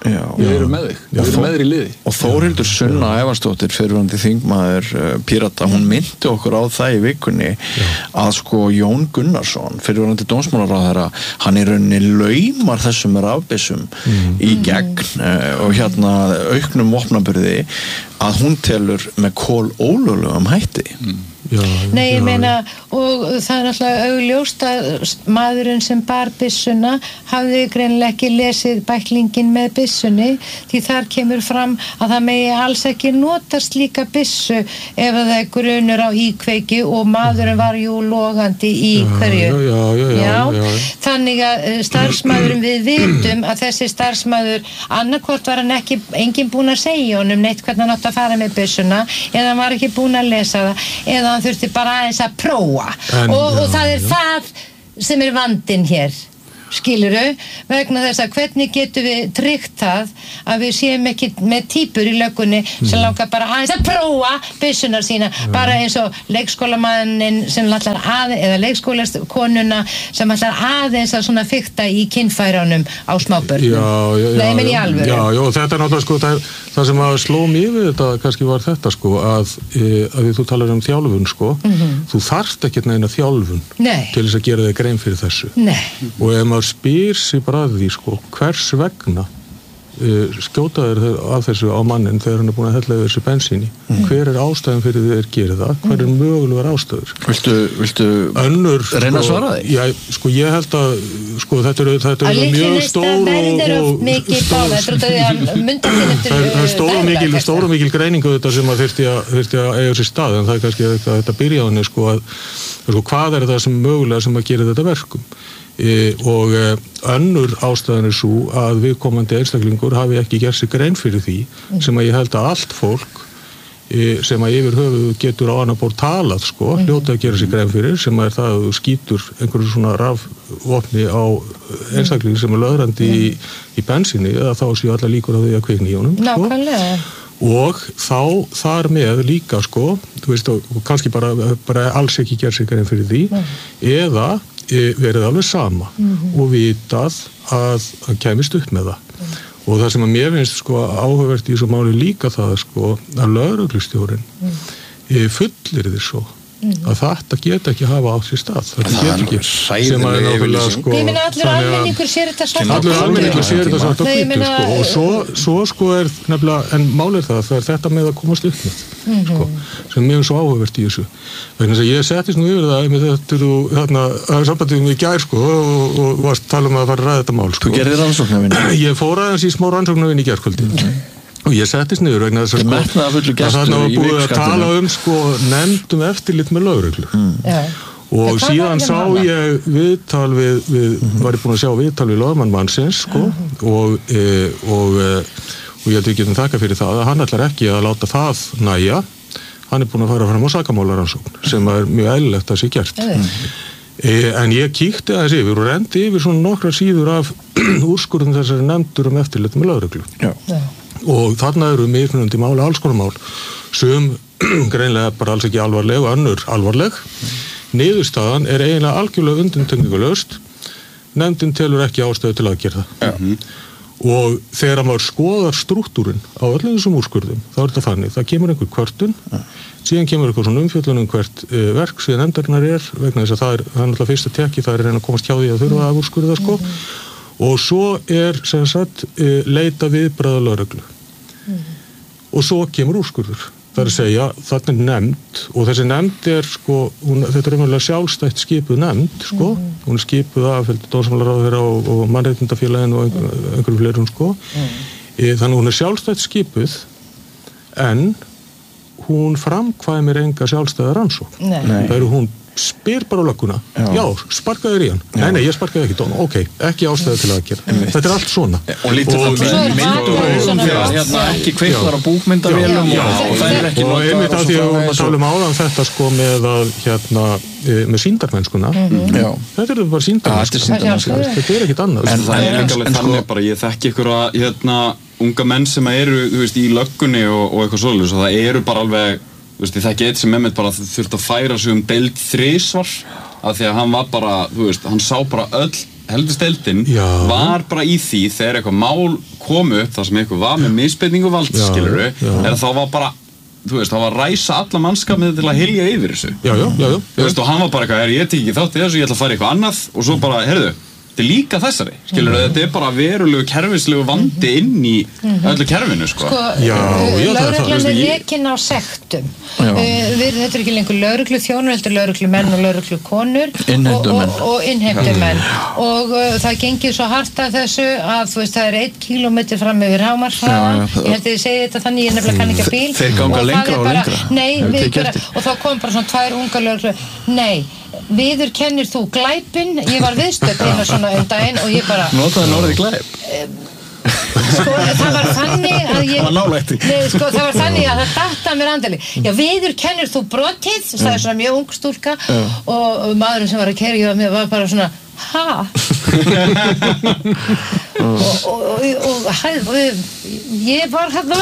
Já, við erum með þig, við erum með þig í liði. Og Þórhildur Sunna Evansdóttir, fyrrverandi þingmaður uh, Pírata, hún myndi okkur á það í vikunni já. Að sko Jón Gunnarsson, fyrrverandi dómsmálaráðherra, hann í rauninni laumar þessum rafbyssum mm. í gegn uh, og hérna auknum vopnaburði að hún telur með kol ólöglegum hætti. Mm. Já, Nei, ég já, meina og það er náttúrulega augljóst að maðurinn sem bar byssuna hafði greinilega ekki lesið bæklingin með byssunni því þar kemur fram að það megi alls ekki nota slíka byssu ef það er grunur á íkveiki og maðurinn var jú logandi í hverju já, já, já, já, já, já. Þannig að starfsmaðurinn við vitum að þessi starfsmaður annarkvort var hann ekki enginn búinn að segja honum neitt hvernig hann átti að fara með byssuna eða hann var ekki búinn að lesa það eða hann þurfti bara aðeins að prófa en, og, og það er já. Það sem er vandinn hér skilurðu, vegna þess að hvernig getum við tryggt það að við séum ekki með týpur í löggunni sem langar bara aðeins að prófa byssunar sína, ja. Bara eins og leikskólamannin sem allar aðeins eða leikskólakonuna sem allar aðeins að svona fikta í kynfærunum á smábörnum. Já, já, já. Nei, menn í alvöru. Já, já, þetta er náttúrulega sko það, það sem að sló mig við þetta kannski var þetta sko að, e, að þú talar um þjálfun sko, mm-hmm. þú þarft ekkert neina þjálfun Nei. Til þess að gera þig grein fyrir þessu. Nei. Og ef maður spyr sig bara að því sko hvers vegna uh, skjótaður af þessu á mannin þegar hann er búin að hella yfir þessu bensíni mm. hver er ástæðan fyrir þeir gera það hver er mögulegar ástæður Viltu, viltu Önnur, reyna að svara því? Já, sko ég held að sko þetta eru þetta er mjög stór og það er stór og mikil stór og mikil greiningu þetta sem að þyrfti að, þyrfti að eiga sér stað en það er kannski að þetta byrja á henni sko að sko, hvað er það sem mögulega sem að gera þetta verkum E, og e, önnur ástæðan er svo að viðkomandi einstaklingur hafi ekki gert sig grein fyrir því mm. sem að ég held að allt fólk e, sem að yfir höfuð getur á annar borð talað sko, mm. hljóta að gera sig grein fyrir sem að er það að þú skýtur einhverju svona rafvopni á einstakling sem er löðrandi mm. í, í bensinni eða þá séu alla líkur á því að kvikni í honum Nákvæmlega sko. Og þá þar með líka sko, þú veist og kannski bara, bara alls ekki gera sig grein fyrir því mm. eða verið alveg sama mm-hmm. og vitað að hann kæmist upp með það mm. og það sem að mér finnst sko áhugavert í þessu máli líka það sko að lögreglustjórinn mm. fullir þér svo mm. að þetta geta ekki hafa átt sér stað þetta getur ekki sem að náttúrulega sko ég meina allur almenningur sér þetta svart á allur almenningur sér þetta svart á hvítu sko og svo, svo sko er nefnilega en málið er það það er þetta með að komast upp með mm-hmm. sko sem mér er svo áhugavert í þessu vegna þess að ég settist nú yfir það með þetta þú þarna að sambandið mig í gær sko og, og varst tala um að fara að ræða þetta mál sko Þú gerðir rannsóknarvinnu Ég fór aðeins í smá rannsóknarvinnu í gærkvöldi mm. og ég settist niður vegna þess að sko að þarna var búið að tala um sko nefndum eftirlit með lögreglu mm. og síðan sá ég viðtal við, við mm-hmm. var ég búin að sjá viðtal við lögmann mannsins sko mm-hmm. og, e, og, e, og ég held við getum þakka fyrir það að hann ætlar ekki að láta það næja hann er búin að fara fram á sakamálarannsókn sem er mjög eðlilegt að sé gert mm. e, en ég kíkti aðeins yfir og rendi yfir svona nokkra síður af úrskurðum þessari nefndur um eftirlit með lögreglu Já. og þarna eru mismunandi máli alls konar mál sem greinlega bara alls ekki alvarleg og önnur alvarleg mm. niðurstaðan er eiginlega algjörlega undantekningarlaust nefndin telur ekki ástæðu til að gera það mm. og þegar maður skoðar strúktúrin á öllum þessum úrskurðum þá er þetta þannig, það kemur einhver kvörtun ja. síðan kemur eitthvað svona umfjöllun um hvert uh, verk síðan nefndarinnar er vegna þess að það er, það er náttúrulega fyrsta tekki, það er reyna að komast hjá því að þurfa að úrskurða sko mm. og svo er sem sagt uh, leita viðbragða lögreglu mm. og svo kemur úrskurður það er að segja, þarna er nefnd og þessi nefnd er sko, hún, þetta er umhverjulega sjálfstætt skipuð nefnd sko, mm. hún er skipuð af dómsmálaráðherra og, og mannréttindafélaginu og einhver, einhverjum fleirum sko mm. e, þannig hún er sjálfstætt skipuð en hún framkvæmir enga sjálfstæða rannsókn það eru hún spyr bara lögguna, já, já sparkaður í hann já. Nei, nei, ég sparkaði ekki dónu, ok, ekki ástæðu til að gera, mm. þetta er allt svona og lítið það myndum hérna ekki kveiklar á búkmyndavélum og það er ekki og einmitt að því að við talum áðan þetta sko með að hérna, með sýndarmennskuna mm-hmm. þetta er bara sýndarmennskuna þetta er ekkit annað en það er ekki alveg þannig bara, ég þekki ykkur að hérna, unga menn sem eru, þú veist, í löggunni og, og eitthvað svoleiðis og það eru bara alveg þú veist, það ekki eitt sem Mehmet bara þurfti að færa sig um deild þrisvar af því að hann var bara, þú veist, hann sá bara öll heldusteldin var bara í því þegar eitthvað mál kom upp þar sem eitthvað var með misbeitingu valds, skilurðu, er þá var bara þú veist, það var að ræsa alla mannskapið til að hylja yfir þessu. Já, já, já, já. Þú veist, og hann var bara eitthvað, ég tek ekki þátt í þessu, ég ætla að fara í eitthvað annað og svo bara, heyrðu, þetta er líka þessari, skilur, mm. þetta er bara verulegu kerfislegu vandi inn í mm-hmm. öllu kerfinu, sko. Sko, lögreglan er rekin á sektum. Uh, við, þetta er ekki lengur lögreglu þjónur, heldur lögreglu menn og lögreglu konur og, og, og innheimtumenn. Og uh, það gengir svo hart af þessu að, þú veist, það er einn kílómetri fram yfir hámarkshraða. Ég held að ég segi þetta þannig, ég nefnilega kann ekki að bíl. Þeir ganga lengra og lengra. Nei, við bara, og þá kom bara svona tvær unga lögreglu. Nei. Viður kennir þú glæpinn, ég var viðstödd eina svona um daginn og ég bara notaði norðið glæp sko það var þannig að ég það var nálægt nei, sko það var þannig að það datta mér andali já viður kennir þú brotið sagði svona mjög ung stúlka uh. og maðurinn sem var að kerja á mig var bara svona ha og, og, og, og ég var hérna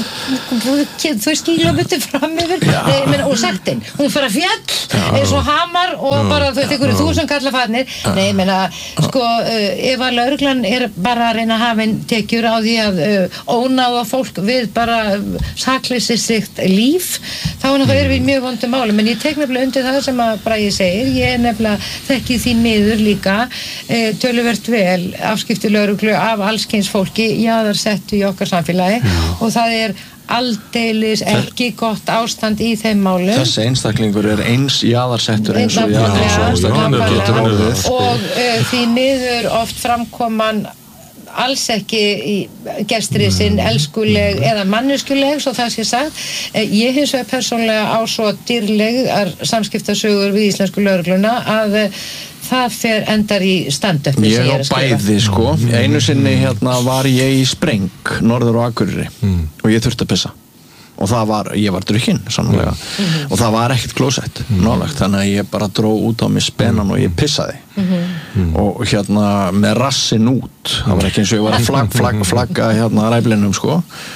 þú skílómetri fram yfir nei, og sektin, hún fyrir að fjall eins og hamar og já, bara þú tekur þúsund kallafarnir nei, ég meina, sko ef að lögreglan er bara að reyna að hafa einn tekjur á því að uh, ónáða fólk við bara sakleysi sitt líf, þá erum við mjög vondum máli, menn ég tek nefnilega undir það sem að Bragi segir, ég er nefnilega þekki því miður líka uh, töluvert vel afskipti lögreglu af allskyns fólki jaðarsettu í okkar samfélagi já. Og það er aldeilis ekki gott ástand í þeim málum þessi einstaklingur er eins jaðarsettur eins og jaðarsettur getur orðið og uh, því miður oft framkoman alls ekki í gesturinn sinn elskuleg eða manneskjuleg svo það sé sagt ég hins vegar persónlega á svo dýrlegar samskiptasögur við íslensku lögregluna að það fer endar í stand-up ég á bæði sko einu sinni hérna var ég í Spreng norður á Akureyri mm. og ég þurfti að pissa og það var, ég var drukkinn sannlega mm. og það var ekkert klósett mm. nálægt, þannig að ég bara dró út á mig spennan og ég pissaði mm. og hérna með rassin út það var ekki eins og ég var að flag, flag, flagga hérna ræflinum sko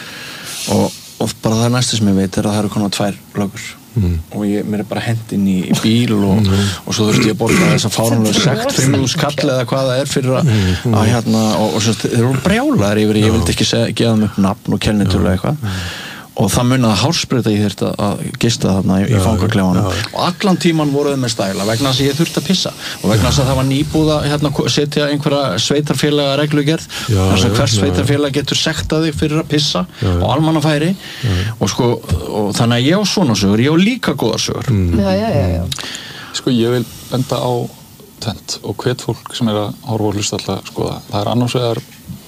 og, og bara það næstu sem ég veit er að það eru konar tvær lögur mm. og ég, mér er bara hendinn í, í bíl og, mm. og svo þurfti ég að borga þess að fáránlega sekt fimm þúsund kall eða hvað það er fyrir að, mm. að hérna og, og svo þeir eru brjálaðir yfir ég vildi ekki segja, gefa þeim upp nafn og kennitölu eitthvað og það munaði hársbreyta ég þurfti að gista þarna í, í fangaklefanum og allan tíman voruð með stæla vegna þess að ég þurfti að pissa og vegna þess að það var nýbúð að hérna, setja einhverja sveitarfélaga reglugerð þar sem hvers sveitarfélag getur sektað þig fyrir að pissa já, og almannafæri og sko og þannig að ég á svona sögur, ég á líka góðar sögur mm. já, já, já, já. Sko ég vil benda á tvent og hvet fólk sem er að horfa og hlusta alltaf skoða, það er annars vegar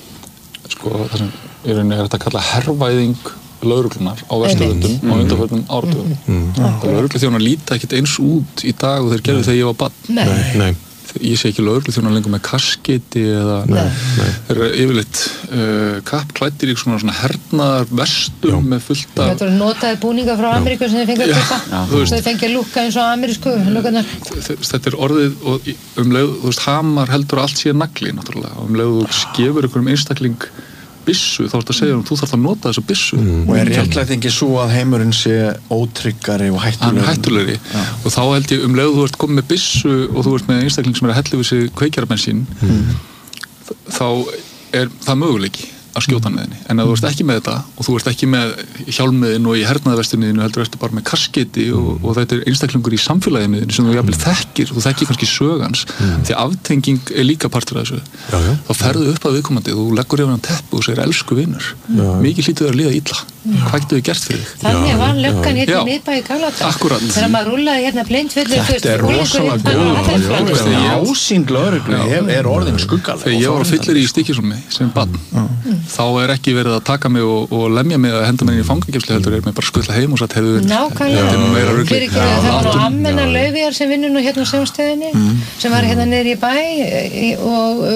sko það sem í rauninni er þetta að kalla hervæðing lögreglunar á Vesturlöndum mm. á undanförnum áratugum. Mm. Mm. Lögregluþjónar líta ekkert eins út í dag og þeir gerðu þegar ég var barn. Nei. Nei. Ég sé ekki lögregluþjónar lengur með kasketi eða þeir eru yfirleitt uh, kappklæddir í svona, svona hernaðar vestum með fullt af Þetta eru notaði búninga frá Ameríku sem þeir fengið að pissa. Þeir fengið að lúkka eins og amerísku lúkarnar. Þetta er orðið og um leið, þú veist, hamar heldur allt sé nagli náttúrulega og um leið þú skefur einhverjum einstakling byssu, þá ertu að segja um þú þarf að nota þessa byssu mm. og er réttlægt ekki svo að heimurinn sé ótryggari og hættulegri, hættulegri. Og þá held ég um leið þú ert komið með byssu og þú ert með einstakling sem er að hella við sig kveikjarabensín mm. þá er það möguleiki að skjóta með henni, en að þú ert ekki með þetta og þú ert ekki með hjálmiðin og í hernaðarvestunniðinu heldur ertu bara með kasketi og, og þetta er einstaklingur í samfélaginu sem þú jafnvel þekkir, þú þekkir kannski sögans mm. því aftenging er líka partur af þessu já, já. Þá ferðu upp að viðkomandi og þú leggur yfir hann teppu og segir elsku vinur mikið hlýtur að líða illa já. Hvað getur við gert fyrir þig? Þannig var löggan hérna í miðbæ í Galata þegar maður rúllaði hérna blindfullu þetta er rosalega góð ásýnd lögreglu er orðin skuggaleg þegar ég var að fyllir í Stykkishólmi sem barn þá er ekki verið að taka mig og, og lemja mig að henda mig inn í fangageymslu heldur er mig bara skuttla heim og satt hefðu verið nákvæmlega, fyrir ekki það var nú Ammenna Laufeyjar sem vinnur nú hérna á Sjónstöðinni mm. sem var hérna niður í bæ og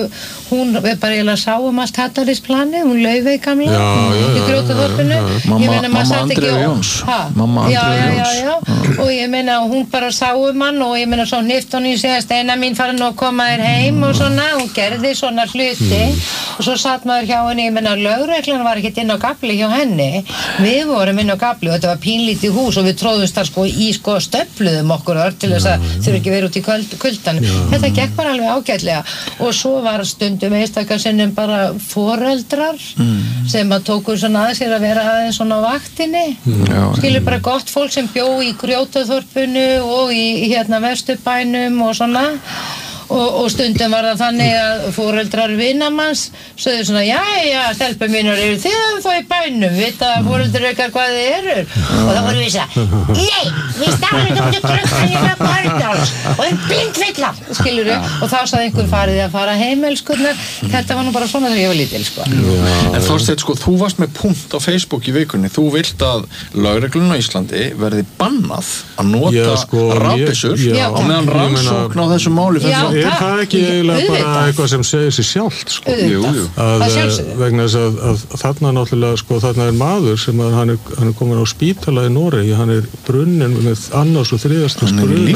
hún bara eiginlega sá um allt Hattarisplanið, hún Laufey gamla í Grjótaþorpinu. Mamma Andrea Jóns. Mamma Andrea Jóns. Og ég meina, hún bara sá um hann og ég meina, svo hnift hún í sig að Steina mín fara nú að koma þér heim og svona, hún gerði svona hluti og svo satt maður hjá henni, ég meina, lögreglan var ekkert inn á gafli hjá henni, við vorum inn á gafli og þetta var pínlítið hús og við tróðumst þar sko í sko stöfluðum okkur öll til þess að þurfa ekki verið út í kuldan. Þetta gekk bara alveg ágætlega og svo var stundum einstakasinnum bara foreldrar mm. sem að tóku svona að sér að vera aðeins svona á vaktinni mm. skilur bara gott fólk sem bjó í Grjótaþorpinu og í hérna Vesturbænum og svona og, og stundum var það þannig að foreldrar vinamanns sögðu svona jæja stelpur mínur eru þið að þá í bænum vita foreldrar ykkar hvað þið eru og þá voru við að nei, við stáðum út í gluggann hérna Bærdals og þeim blindfilla skilur við og þá sagði einhver farið að fara heim elskurnar, þetta var nú bara svona þegar ég var lítil sko. En Þorsteinn sko, þú varst með punkt á Facebook í vikunni, þú vilt að lögreglun á Íslandi verði bannað að nota sko, rafbyssur og meðan rannsókn á þessu máli er það ekki eiginlega bara eitthvað sem segir sér sjálft sko? Jú, jú. Að, vegna þess að, að þarna náttúrulega sko, þarna er maður sem að hann er, hann er komin á spítala í Noregi, hann er brunnin með annars og þriðastins brunnin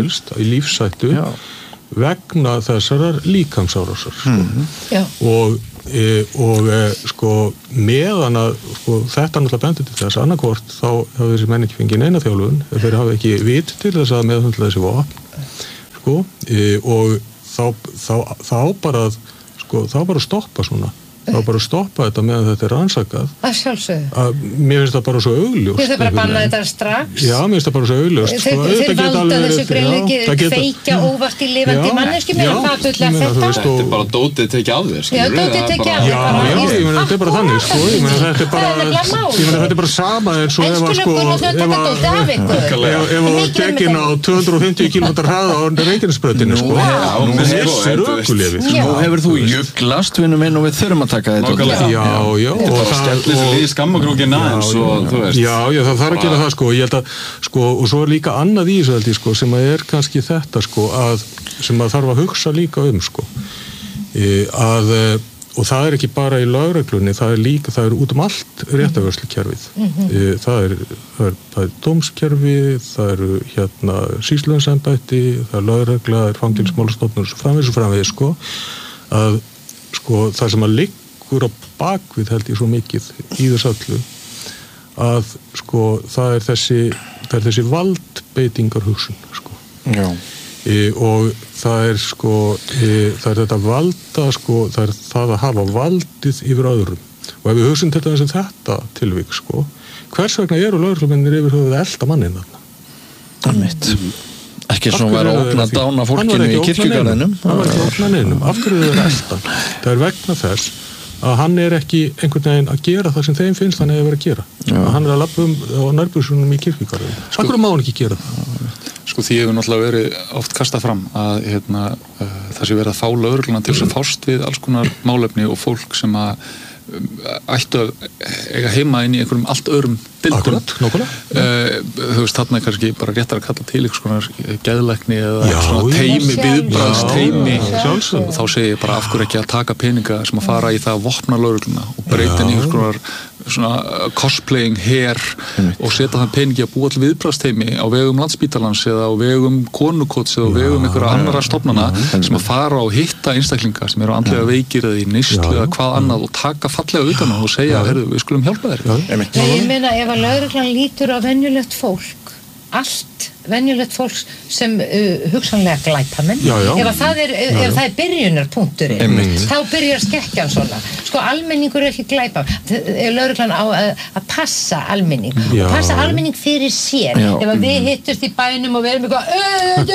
í lífshættu Já. Vegna þessarar líkamsárásar sko. mm-hmm. og e, og e, sko meðan að sko, þetta náttúrulega bendur til þess annarkvort þá hafa þessi menn ekki fengið neina þjálfun þeir hafa ekki vit til þess að meðhundla þessi vopn sko, e, og þá, þá, þá bara sko, þá bara stoppa svona þá bara stoppa þetta meðan þetta er rannsakað að sjálfsögðu að mér finnst það bara svo augljóst þið þarf bara að banna þetta strax já, mér finnst það bara svo augljóst þeir, sko, þeir valda þessu greinleiki feikja óvart í lifandi manneski mér að það tullega þetta þetta er bara dótið tekið af þér já, dótið tekið af þér já, já, ég meina þetta er bara þannig sko, ég meina þetta er bara ég meina þetta er bara sama eins og ef að sko ef að tekin á tvö hundruð og fimmtíu kílómetra hraða á Reykjanesbrautinni sko nú hefur þú juglast vinnum minn og við þurfum að taka þetta já, já og það skellir sér í skammakrúkina eins og þú veist já, já, það þarf að gera það sko ég held að sko, og svo er líka annað í þessu held ég sko sem að er kannski þetta sko að sem að þarf að hugsa líka um sko að og það er ekki bara í lögreglunni það er líka, það er út um allt réttarvörslukerfið mm-hmm. það er það er, það er dómskerfi það eru hérna sýsluembætti það er lögregla, það er fangelsismálastofnun og framvegis og framvegis sko að sko það sem að liggur á bakvið held ég svo mikið í þess öllu að sko það er þessi það er þessi valdbeitingar hugsun sko já e, og það er sko e, það er þetta valda sko það er það að hafa valdið yfir öðrum og ef við hugsun til þess að þetta tilvík sko hvers vegna eru lögreglumennir yfir höfuð að elda mannin þarna það mitt ekki svona vera að opna dána fólkinu í kirkjugarðinum hann var ekki að opna neinum af hverju er elda það er vegna þess að hann er ekki einhvern veginn að gera það sem þeim finnst hann eða verið að gera að hann er að labba um á nærbúsunum í kirkjugarðinu af hverju má hann ekki gera það sko því hefur náttúrulega verið oft kastað fram að hérna, uh, það sé verið að fá lögregluna til þess að fást við alls konar málefni og fólk sem að um, ættu að eiga heima inn í einhverjum allt öðrum dildum. Akkurat, nákvæmlega. Uh, þú veist, þarna er kannski bara réttar að kalla til einhvers konar geðlækni eða já, svona teimi, viðbragðsteimi og þá segir ég bara af hverju ekki að taka peninga sem að fara í það að vopna lögregluna og breyta inn í einhvers konar svona cosplaying her og setja þann peningi að búa til viðbragðsteimi á vegum Landspítalans eða á vegum Konukots eða á vegum einhverja annara stofnana sem að fara og hitta einstaklinga sem eru andlega veikir eða í neyslu eða hvað annað og taka fallega utan og segja, heyrðu, við skulum hjálpa þér. Ég meina, ef að lögreglan lítur á venjulegt fólk allt venjulegt fólk sem uh, hugsanlega glæpamenn ef það er, já, ef það er byrjunarpunkturinn þá byrjar skekkjan svona sko almenningur er ekki glæpa lögreglan á að, að passa almenning já. Og passa almenning fyrir sér já. Ef að við hittust í bænum og verum eitthvað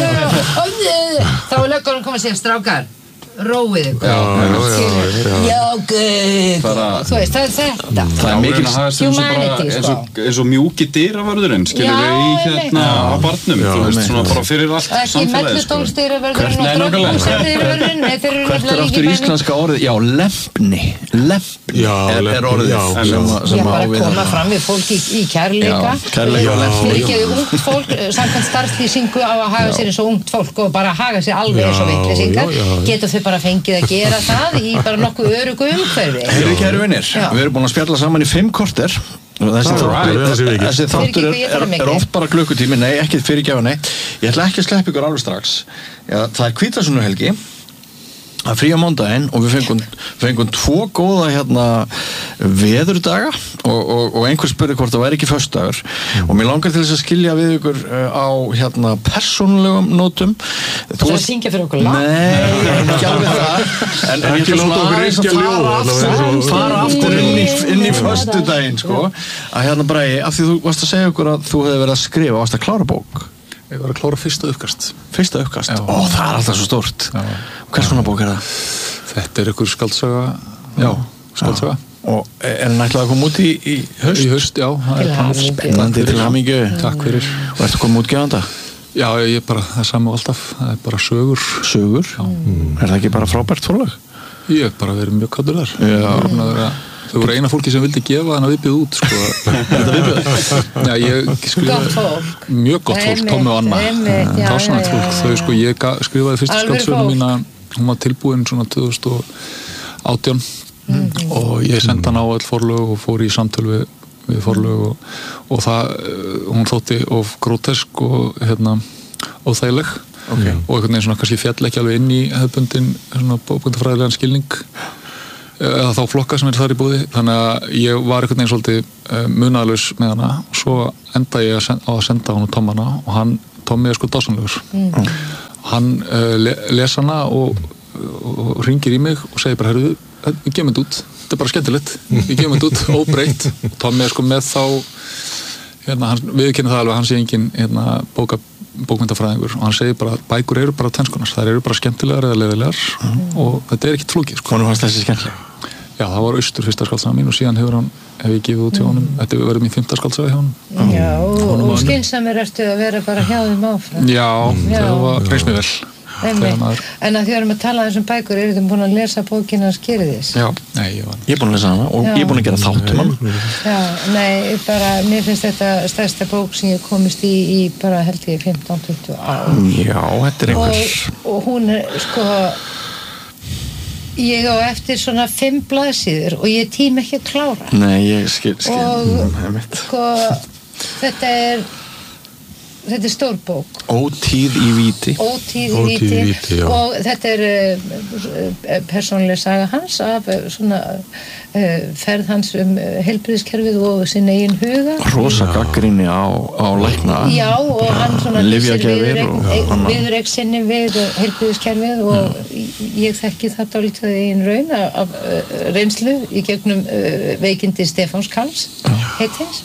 þá er lögreglan koma að segja strákar róið ykkur já, guð þú veist, það er þetta það er mikil humanity sko. eins og mjúki dyravörðurinn skilur við í hérna á barnum þú veist, svona bara fyrir allt ekki melludólsdyravörðurinn og drókúsdyravörðurinn hvert er aftur íslenska orðið já, lempni lempni er, er orðið já, bara koma fram við fólk í, í kærleika ekki ungt fólk samkvæmt starfslýsingu á að haga sér eins og ungt fólk og bara haga sér alveg eins og vitleysingar getur þau bara fengið að gera það í bara nokkuð öruggu umhverfi. Heyrðu kæru vinir, við erum búin að spjalla saman í fimm korter. Þessi þáttur, þessi þáttur er, er oft bara klukkutími, nei, ekki fyrirgjáfa, nei. Ég ætla ekki að sleppa ykkur alveg strax. Já, það er hvítasunnuhelgi, það er frí á mándaginn og við fengum, fengum tvo góða hérna veðurdaga og, og, og einhver spurði hvort það væri ekki föstudagur mm. og mér langar til þess að skilja við ykkur á hérna persónulegum nótum. Þú veist að syngja fyrir okkur lag? Nei, ekki alveg það en, en ég ætla svona aðeins að fara aftur fara aftur inn í, inn í föstudaginn sko, að hérna Bragi, af því þú varst að segja okkur að þú hefði verið að skrifa, varst að klára bók. Ég var að klára fyrsta uppkast. Fyrsta uppkast? Ó, það er alltaf svo stórt. Hvers konar bók er það? Þetta er ykkur skaldsaga, já, skaldsaga. Og er hann ætlað að koma út í, í haust? Í haust, já. Spennandi, til hamingju. Takk fyrir. Og ertu komið útgefanda? Já, ég er bara, það er sama alltaf. Það er bara sögur. Sögur? Já. Mm. Er það ekki bara frábært forlag? Ég hef bara verið mjög kallur þar. Já. Þau voru eina fólki sem vildi gefa hann að viðbjöð út sko. Þetta viðbjöð? Já, ég skrifaði gott fólk. Mjög gott fólk, Tommi og Anna. Tásanægt fólk. Þau sko, ég skrifaði fyrstu skáldsöguna mína, hún var tilbúin svona tvö þúsund og átján mm-hmm. og ég sendi hann á öll forlög og fór í samtöl við, við forlög og, og það, hún þótti of grótesk og hérna, óþægileg okay. og einhvern veginn svona kannski fjall ekki alveg inn í hefðbundin svona bókmyndafræðilegan skilning eða þá flokka sem er þar í búði, þannig að ég var einhvern veginn svolítið uh, munaðlaus með hana og svo enda ég að senda, á að senda hann og Tommana og hann, Tommi er sko dásamlegur mm. hann uh, le, les hana og, og ringir í mig og segir bara, herru, við gefum þetta út þetta er bara skemmtilegt, við gefum þetta út óbreytt, Tommi er sko með þá hérna, hann, við kennum það alveg, hann sé engin hérna, bóka bókmyndafræðingur og hann segir bara að bækur eru bara tvenskonar, þær eru bara skemmtilegar eða leiðilegar mm. og þetta er ekkert flókið sko. Hvernig fannst þessi skemmtileg? Já, það var austur fyrsta skáldsagin mín og síðan hefur hann, hef ég gefið út hjá honum, þetta verður mín fimmta skáldsagi hjá honum. Já, og, og skynsamir ertu að vera bara hjá þeim áfram. Já, Já. það var reist mér vel. Maður... En að því erum að tala þessum bækur, eru þið búin að lesa bókina Skýrðis? Já, nei, ég var Ég er búin að lesa hana og Já. Ég er búin að gera þáttum hana. Já, nei, bara, mér finnst þetta stærsta bók sem ég komist í í bara held ég fimmtán til tuttugu ár. Já, þetta er einhvers. Og, og hún er, sko, ég á eftir svona fimm blaðsíður og ég tím ekki að klára. Nei, ég skil, skil. Og, sko, þetta er... Þetta er stór bók. Ótíð í víti. Ótíð í víti. Ótíð í víti, já. Og þetta er uh, persónuleg saga hans af uh, svona uh, ferð hans um uh, heilbrigðiskerfið og sinn eigin huga. Rosa gagnrýni á, á lækna. Já, og hann svona lýsir viðurreik sinni við heilbrigðiskerfið og mm. ég þekki það dálítið í einn raun af uh, reynslu í gegnum uh, veikindi Stefáns Karls heitins.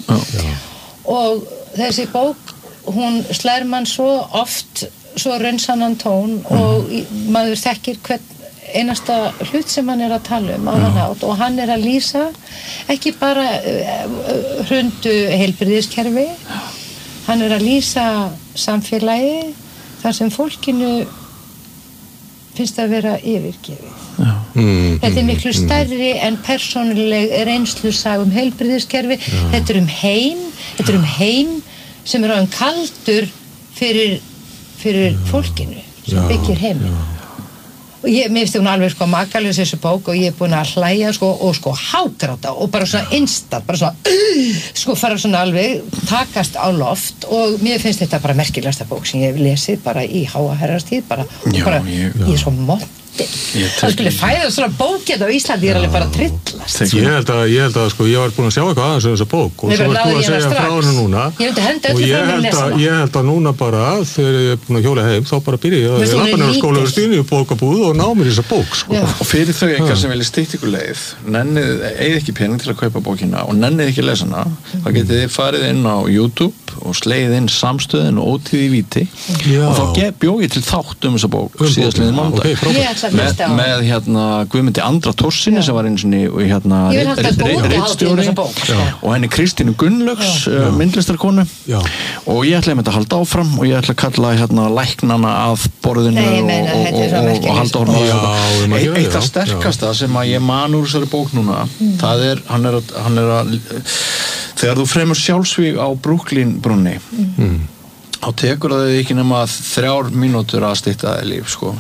Og þessi bók hún slær mann svo oft svo raunsannan tón og maður þekkir hvern einasta hlut sem hann er að tala um á hann hátt og hann er að lýsa ekki bara hrundu heilbrigðiskerfi, hann er að lýsa samfélagi þar sem fólkinu finnst að vera yfirgefið. Mm, þetta er miklu stærri en persónuleg reynslusaga um heilbrigðiskerfi, þetta er um heim, þetta er um heim sem er á enn kaldur fyrir, fyrir fólkinu sem já, byggir heiminn. Og ég, mér finnst hún alveg sko makalaus þessu bók og ég er búin að hlæja sko og sko hágráta og bara svona instant, bara svona uh, sko fara svona alveg takast á loft og mér finnst þetta bara merkilegasta bók sem ég hef lesið bara í háa herrastíð bara, og já, bara ég, ég er svo mótt það skulle fæða svona bókið á Íslandi ég er alveg bara að trillast ég held að, ég held að sko, ég var búin að sjá eitthvað aðeins um þessa bók og svo varst þú að segja frá hennu núna ég og ég held, að, ég held að núna bara þegar ég er búin að hjóla heim þá bara byrja ég að lappanarskóla og stýni í bókabúð og ná mér þessa bók sko. og fyrir þau eitthvað sem vilja stytta ykkur leið nennið, eigið ekki pening til að kaupa bókina og nennið ekki lesa hana þá getið þið farið inn á YouTube og slegið inn Samstöðin og Ótíð í víti og þá bjóð ég til þátt um þessa bók síðastliðinn mánudag með hérna Guðmundi Andra Thorsinni sem var eins og hérna ritstjóri og henni Kristínu Gunnlaugs uh, myndlistarkonu já. Og ég ætlaði með þetta að halda áfram og ég ætlaði að kalla hérna læknana að borðinu Nei, meina, og, og, og, og, og halda áfram á Eitt eitt af sterkasta já. Sem að ég man úr þessari bók núna mm. það er, hann er, hann er að þegar þú fremur sjálfsvíg á Brooklyn brúnni mm. þá tekur það ekki nema þrjár mínútur að stytta það líf, sko,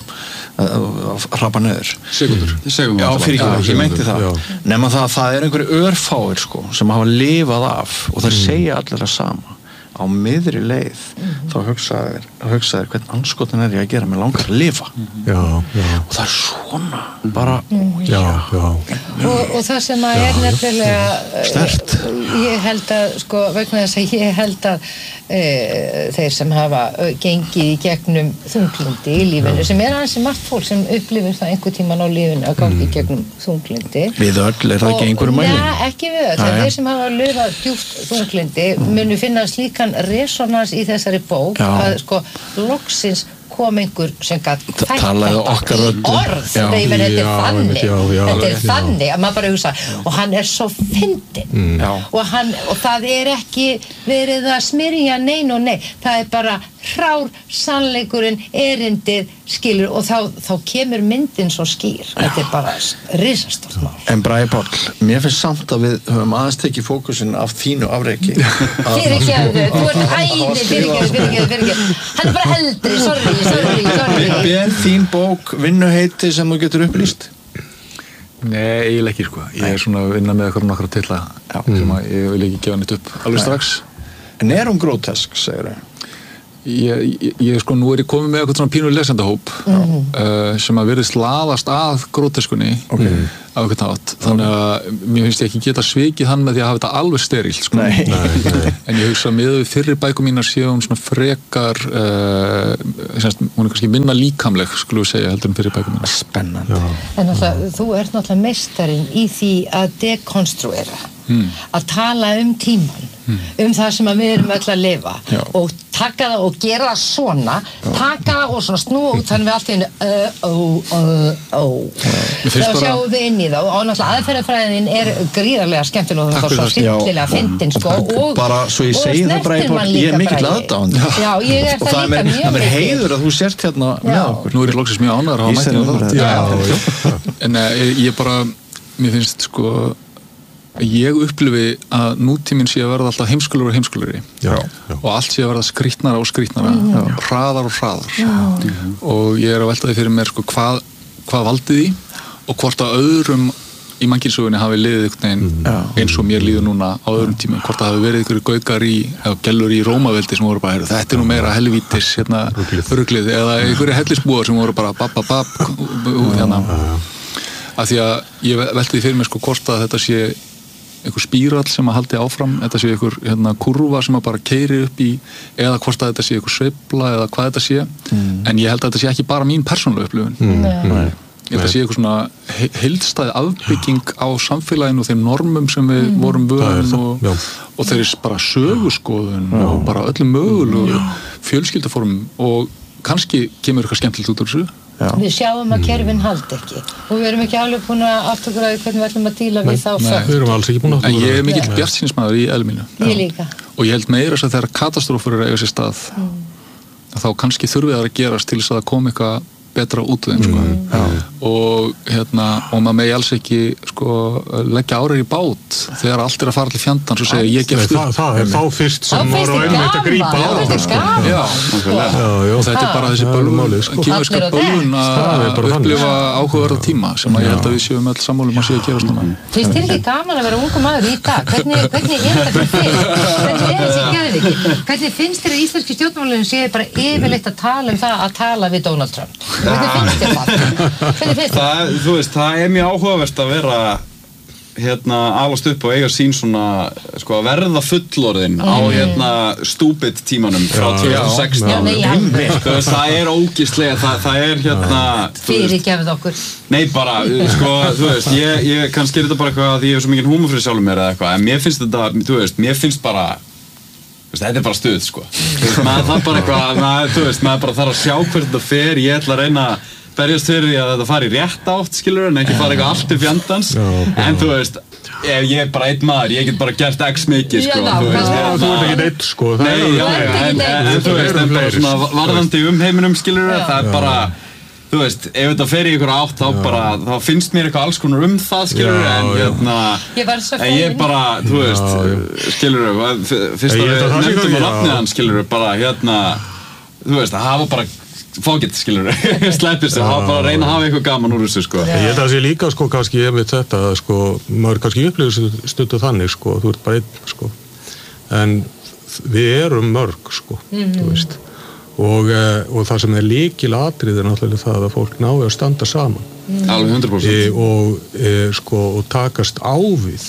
að hrapa neður. Sekundur. Já, fyrir ekki, ég meinti það. Nema það að það er einhverju örfáir, sko, sem hafa lifað af og það segja allir það sama. Á miðri leið mm-hmm. þá hugsaðir, hugsaðir hvern anskotin er ég að gera, mér langar að lifa já, já. og það er svona bara, mm. ó, já, já. Og, og það sem að er nefnilega sterkt ég held að, sko, vegna þess að ég held að e, þeir sem hafa gengið í gegnum þunglindi í lífinu, já. Sem er ansi margt fólk sem upplifir það einhver tíman á lífinu að gangi í mm. gegnum þunglindi við öll, er það ekki einhverjum mæli? Já, ekki við öll, þeir sem hafa lifað djúpt þunglindi mm. munu finna slíkan resonans í þessari bók já. Að sko loksins kom einhver sem gætt talaði okkar í orð þetta er þannig já, já, þetta er já. Þannig að maður bara hugsa og hann er svo fyndinn mm. og, hann, og það er ekki verið að smyrja nein og nei það er bara hrár sannleikurinn erindið skilur og þá, þá kemur myndin svo skýr já. Þetta er bara risastórt mál en Bragi Páll, mér finnst samt að við höfum aðeins tekið fókusin af þínu afreiki fyrirgefðu, þú ert æði fyrirgefðu, fyrirgefðu, fyrirgefðu hann er bara eldri, sorry, sorry, sorry Er þín bók vinnuheiti sem þú getur upplýst? Nei, eiginlega ekki sko ég er svona að vinna með eitthvað nokkra titla sem að ég vil ekki gefa nýtt upp alveg strax En er hún grótesk, segir þau? Ég, ég, ég sko, nú er ég komið með eitthvað svona pínu lesendahóp mm-hmm. uh, sem að virðist laðast að gróteskunni okay. á eitthvað nátt þannig að mér finnst ég ekki geta svikið hann með því að hafa þetta alveg sterilt sko. Nei. Nei, nei. En ég hugsa að með við fyrri bækum mínar séu hún svona frekar uh, semst, hún er kannski minna líkamleg skulum við segja heldur en fyrri bækum mínar Spennandi En náttúrulega, þú ert náttúrulega meistarinn í því að dekonstruera mm. að tala um tíman mm. um það sem við erum öll að lifa Já. Og taka það og gera það svona Já. Taka það og svona snúa út þannig við allt í hennu ó, ó, ó þá bara... sjáum við inn í það og náttúrulega aðferðafræðin er gríðarlega skemmtileg og það er svo skemmtilega fyndin sko, og, bara svo ég segi það Bragi Páll ég er mikill aðdáandi Já, ég er það líka mjög það er heiður að þú sért hérna með okkur Nú er ég loksins mjög ánægður að hafa mætt en ég bara mér finnst sko ég upplifi að nútíminn sé að verða alltaf heimskulegur og heimskulegri og allt sé að verða skrýtnara og skrýtnara mm. hraðar og hraðar mm. og ég er að velta því fyrir mér sko, hvað, hvað valdi því og hvort að öðrum í mannkynssögunni hafi liðið einhvern veginn mm. eins og mér líður núna á öðrum tímum hvort það hafi verið einhverju gaukar í eða gellur í Rómaveldi sem voru bara þetta er nú meira helvítis hérna, ruglið eða einhverju hellisbúar sem voru bara bab, bab, bab hérna af því að ég velti því fyrir mér sko, hvort að þetta sé einhver spírall sem að haldi áfram þetta sé einhver hérna, kurva sem að bara keyri upp í eða hvort að þetta sé einhver sveifla eða hvað þetta sé mm. en ég held að þetta sé ekki bara mín persónulega upplifun mm. Nei. Ég held að sé einhver svona he heildstæð afbygging á samfélaginu og þeim normum sem við mm. vorum vöðum og, og þeirri bara söguskoðun Já. Og bara öllum mögulegu fjölskyldaformum og kannski kemur eitthvað skemmtilegt út úr þessu Já. Við sjáum að kerfin haldi ekki og við erum ekki alveg búin að afturgræði hvernig við ætlum að díla við þá fyrst Við erum alls ekki búin að afturgræði En ég er mikill bjartsýnismaður í eðli mínu Ég líka Og ég held meira þess að þegar katastrófur eru að eiga sér stað mm. þá kannski þurfið það að gerast til þess að það kom eitthvað betra út úr þeim sko. mm. og hérna og maður megi alls ekki sko, leggja árar í bát þegar allt er að fara allir fjandans og segja ég gefst upp það er þá fyrst sem voru einmitt að grípa á og þetta er bara þessi bölvun kýmverska bölvun að upplifa áhugaverða tíma sem að ég held að við séum öll sammálum að sé að gerast núna Finnst þér ekki gaman að vera ungu maður í dag? Hvernig, hvernig er þetta fyrir þig? Hvernig er þessi geðviki? Hvernig finnst þér að íslenski stjórnmálin séu bara yfirleitt að tala um það að tala við Donald Trump? Hvernig finnst þér það? Hvernig finnst það? Þú veist, það er mjög áhugavert að vera hérna alast upp og eiga sín svona sko að verða fullorðin mm. á hérna stupid tímanum frá tvö þúsund og sextán sko, það er ógeðslega það, það er hérna fyrirgefið okkur nei bara, sko, þú veist ég, ég kannski er þetta bara eitthvað að ég hef svo mikið húmor fyrir sjálfum mér eða eitthvað, en mér finnst þetta þú veist, mér finnst bara þetta er bara stuð, sko maður þarf bara eitthvað, maður, þú veist, maður bara þarf að sjá hvert þetta fer, ég ætla að reyna berjast fyrir því að þetta fari rétt átt skilur en ekki fara eitthvað allt til fjandans en þú veist, ef ég er bara einn maður ég get bara gert x mikið sko já, þú veist, já, þú ert ekki neitt sko nei, já, en, en, en þú veist, en bara svona varðandi um heiminum skilur það er bara, þú veist, ef þetta fer í ykkur átt þá bara, þá finnst mér eitthvað alls konar um það, skilur, já, en hérna ég var svo en ég bara, þú veist, skilur, fyrst að við nefndum á nafnið hann, skilur, bara hérna, þú veist, að hafa bara fákitt, skilur, sleppir sig, hafa bara að reyna að hafa eitthvað gaman úr þessu, sko. Ég held að það sé líka, sko, kannski ef við þetta, sko, maður kannski upplifir stundu þannig, sko, þú ert bara einn, sko, en við erum mörg, sko, mm. þú veist. Og, og það sem er lykilatriði er náttúrulega það að fólk nái að standa saman mm. alveg hundrað prósent e, og, e, sko, og takast á við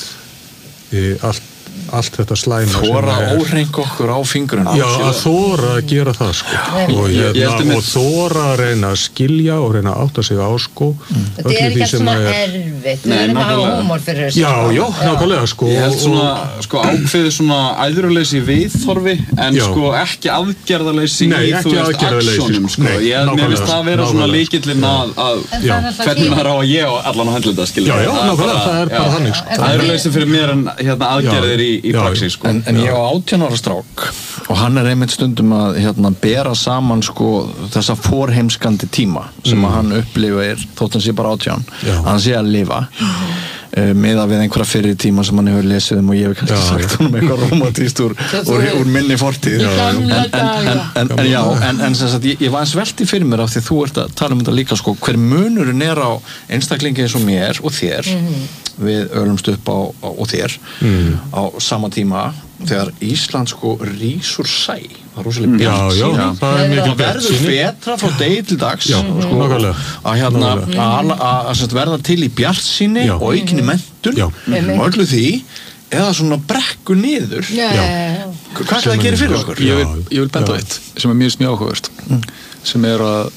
e, allt, allt þetta slæma þóra að óhreink okkur á fingrunum já, að þóra að gera það sko. og, hérna, og þóra að reyna að skilja og reyna að átta sig á sko, mm. þetta er ekki svona erfitt við erum að hafa húmor fyrir þessu já, já, nákvæmlega sko, ég held svona, sko ákveði svona æðruleysi viðþorfi en já. Sko ekki aðgerðaleysi nei, í þú veist aksjónum sko. Nei, ég held mér finnst það að vera svona líkillinn að, að hvernig maður á að ég og allan að handla þetta skilja já, já, nákvæmlega, það er bara þannig æðruleysi fyrir mér en hérna aðgerðir í í praxis sko. En, en ég á átján ára strák og hann er einmitt stundum að hérna, bera saman sko, þessa forheimskandi tíma sem mm. að hann upplifir þótt hann sé bara átján já. Að hann sé að lifa mm. uh, meða við einhverja fyrir tíma sem hann hefur lesið um og ég hef kannski já, sagt honum eitthvað romantíst úr, úr, úr minni fortíð en, en, en, en já en, en sem sagt, ég, ég var eins velti fyrir mér af því þú ert að tala um þetta líka sko, hver munurinn er á einstaklingi eins og mér og þér mm. við ölumst upp á, á og þér mm. á sama tíma þegar Ísland sko rísur sæ það er rosalega bjart sín það verður betra frá degi til dags já, sko, að, hérna, að, að, að verða til í bjart síni og aukinni menntun og öllu því eða svona brekku niður já, já, já. Hvað er það að gera fyrir okkur? Ég vil, ég vil benda á eitt sem er mjög mjög áhugavert mm. sem er að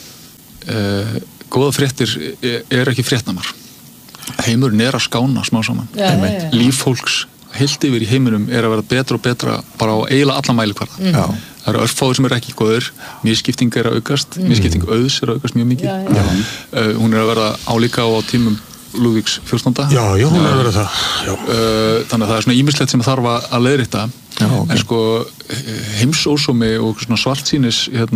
uh, góða fréttir er ekki fréttnamar heimurinn er að skána smá saman já, já, já. Líf fólks heilt yfir í heiminum er að vera betra og betra bara á eiginlega alla mælikvarða mm. það eru örfáður sem eru ekki góður misskipting er að aukast, mm. misskipting auðs er að aukast mjög mikið já, já. Uh, hún er að vera álíka á tímum Lúðvíks fjórtánda já, já, hún er að vera það uh, þannig að það er svona ýmislegt sem þarf að leiðrétta en sko heimsósómi og svona svartsýnis hérna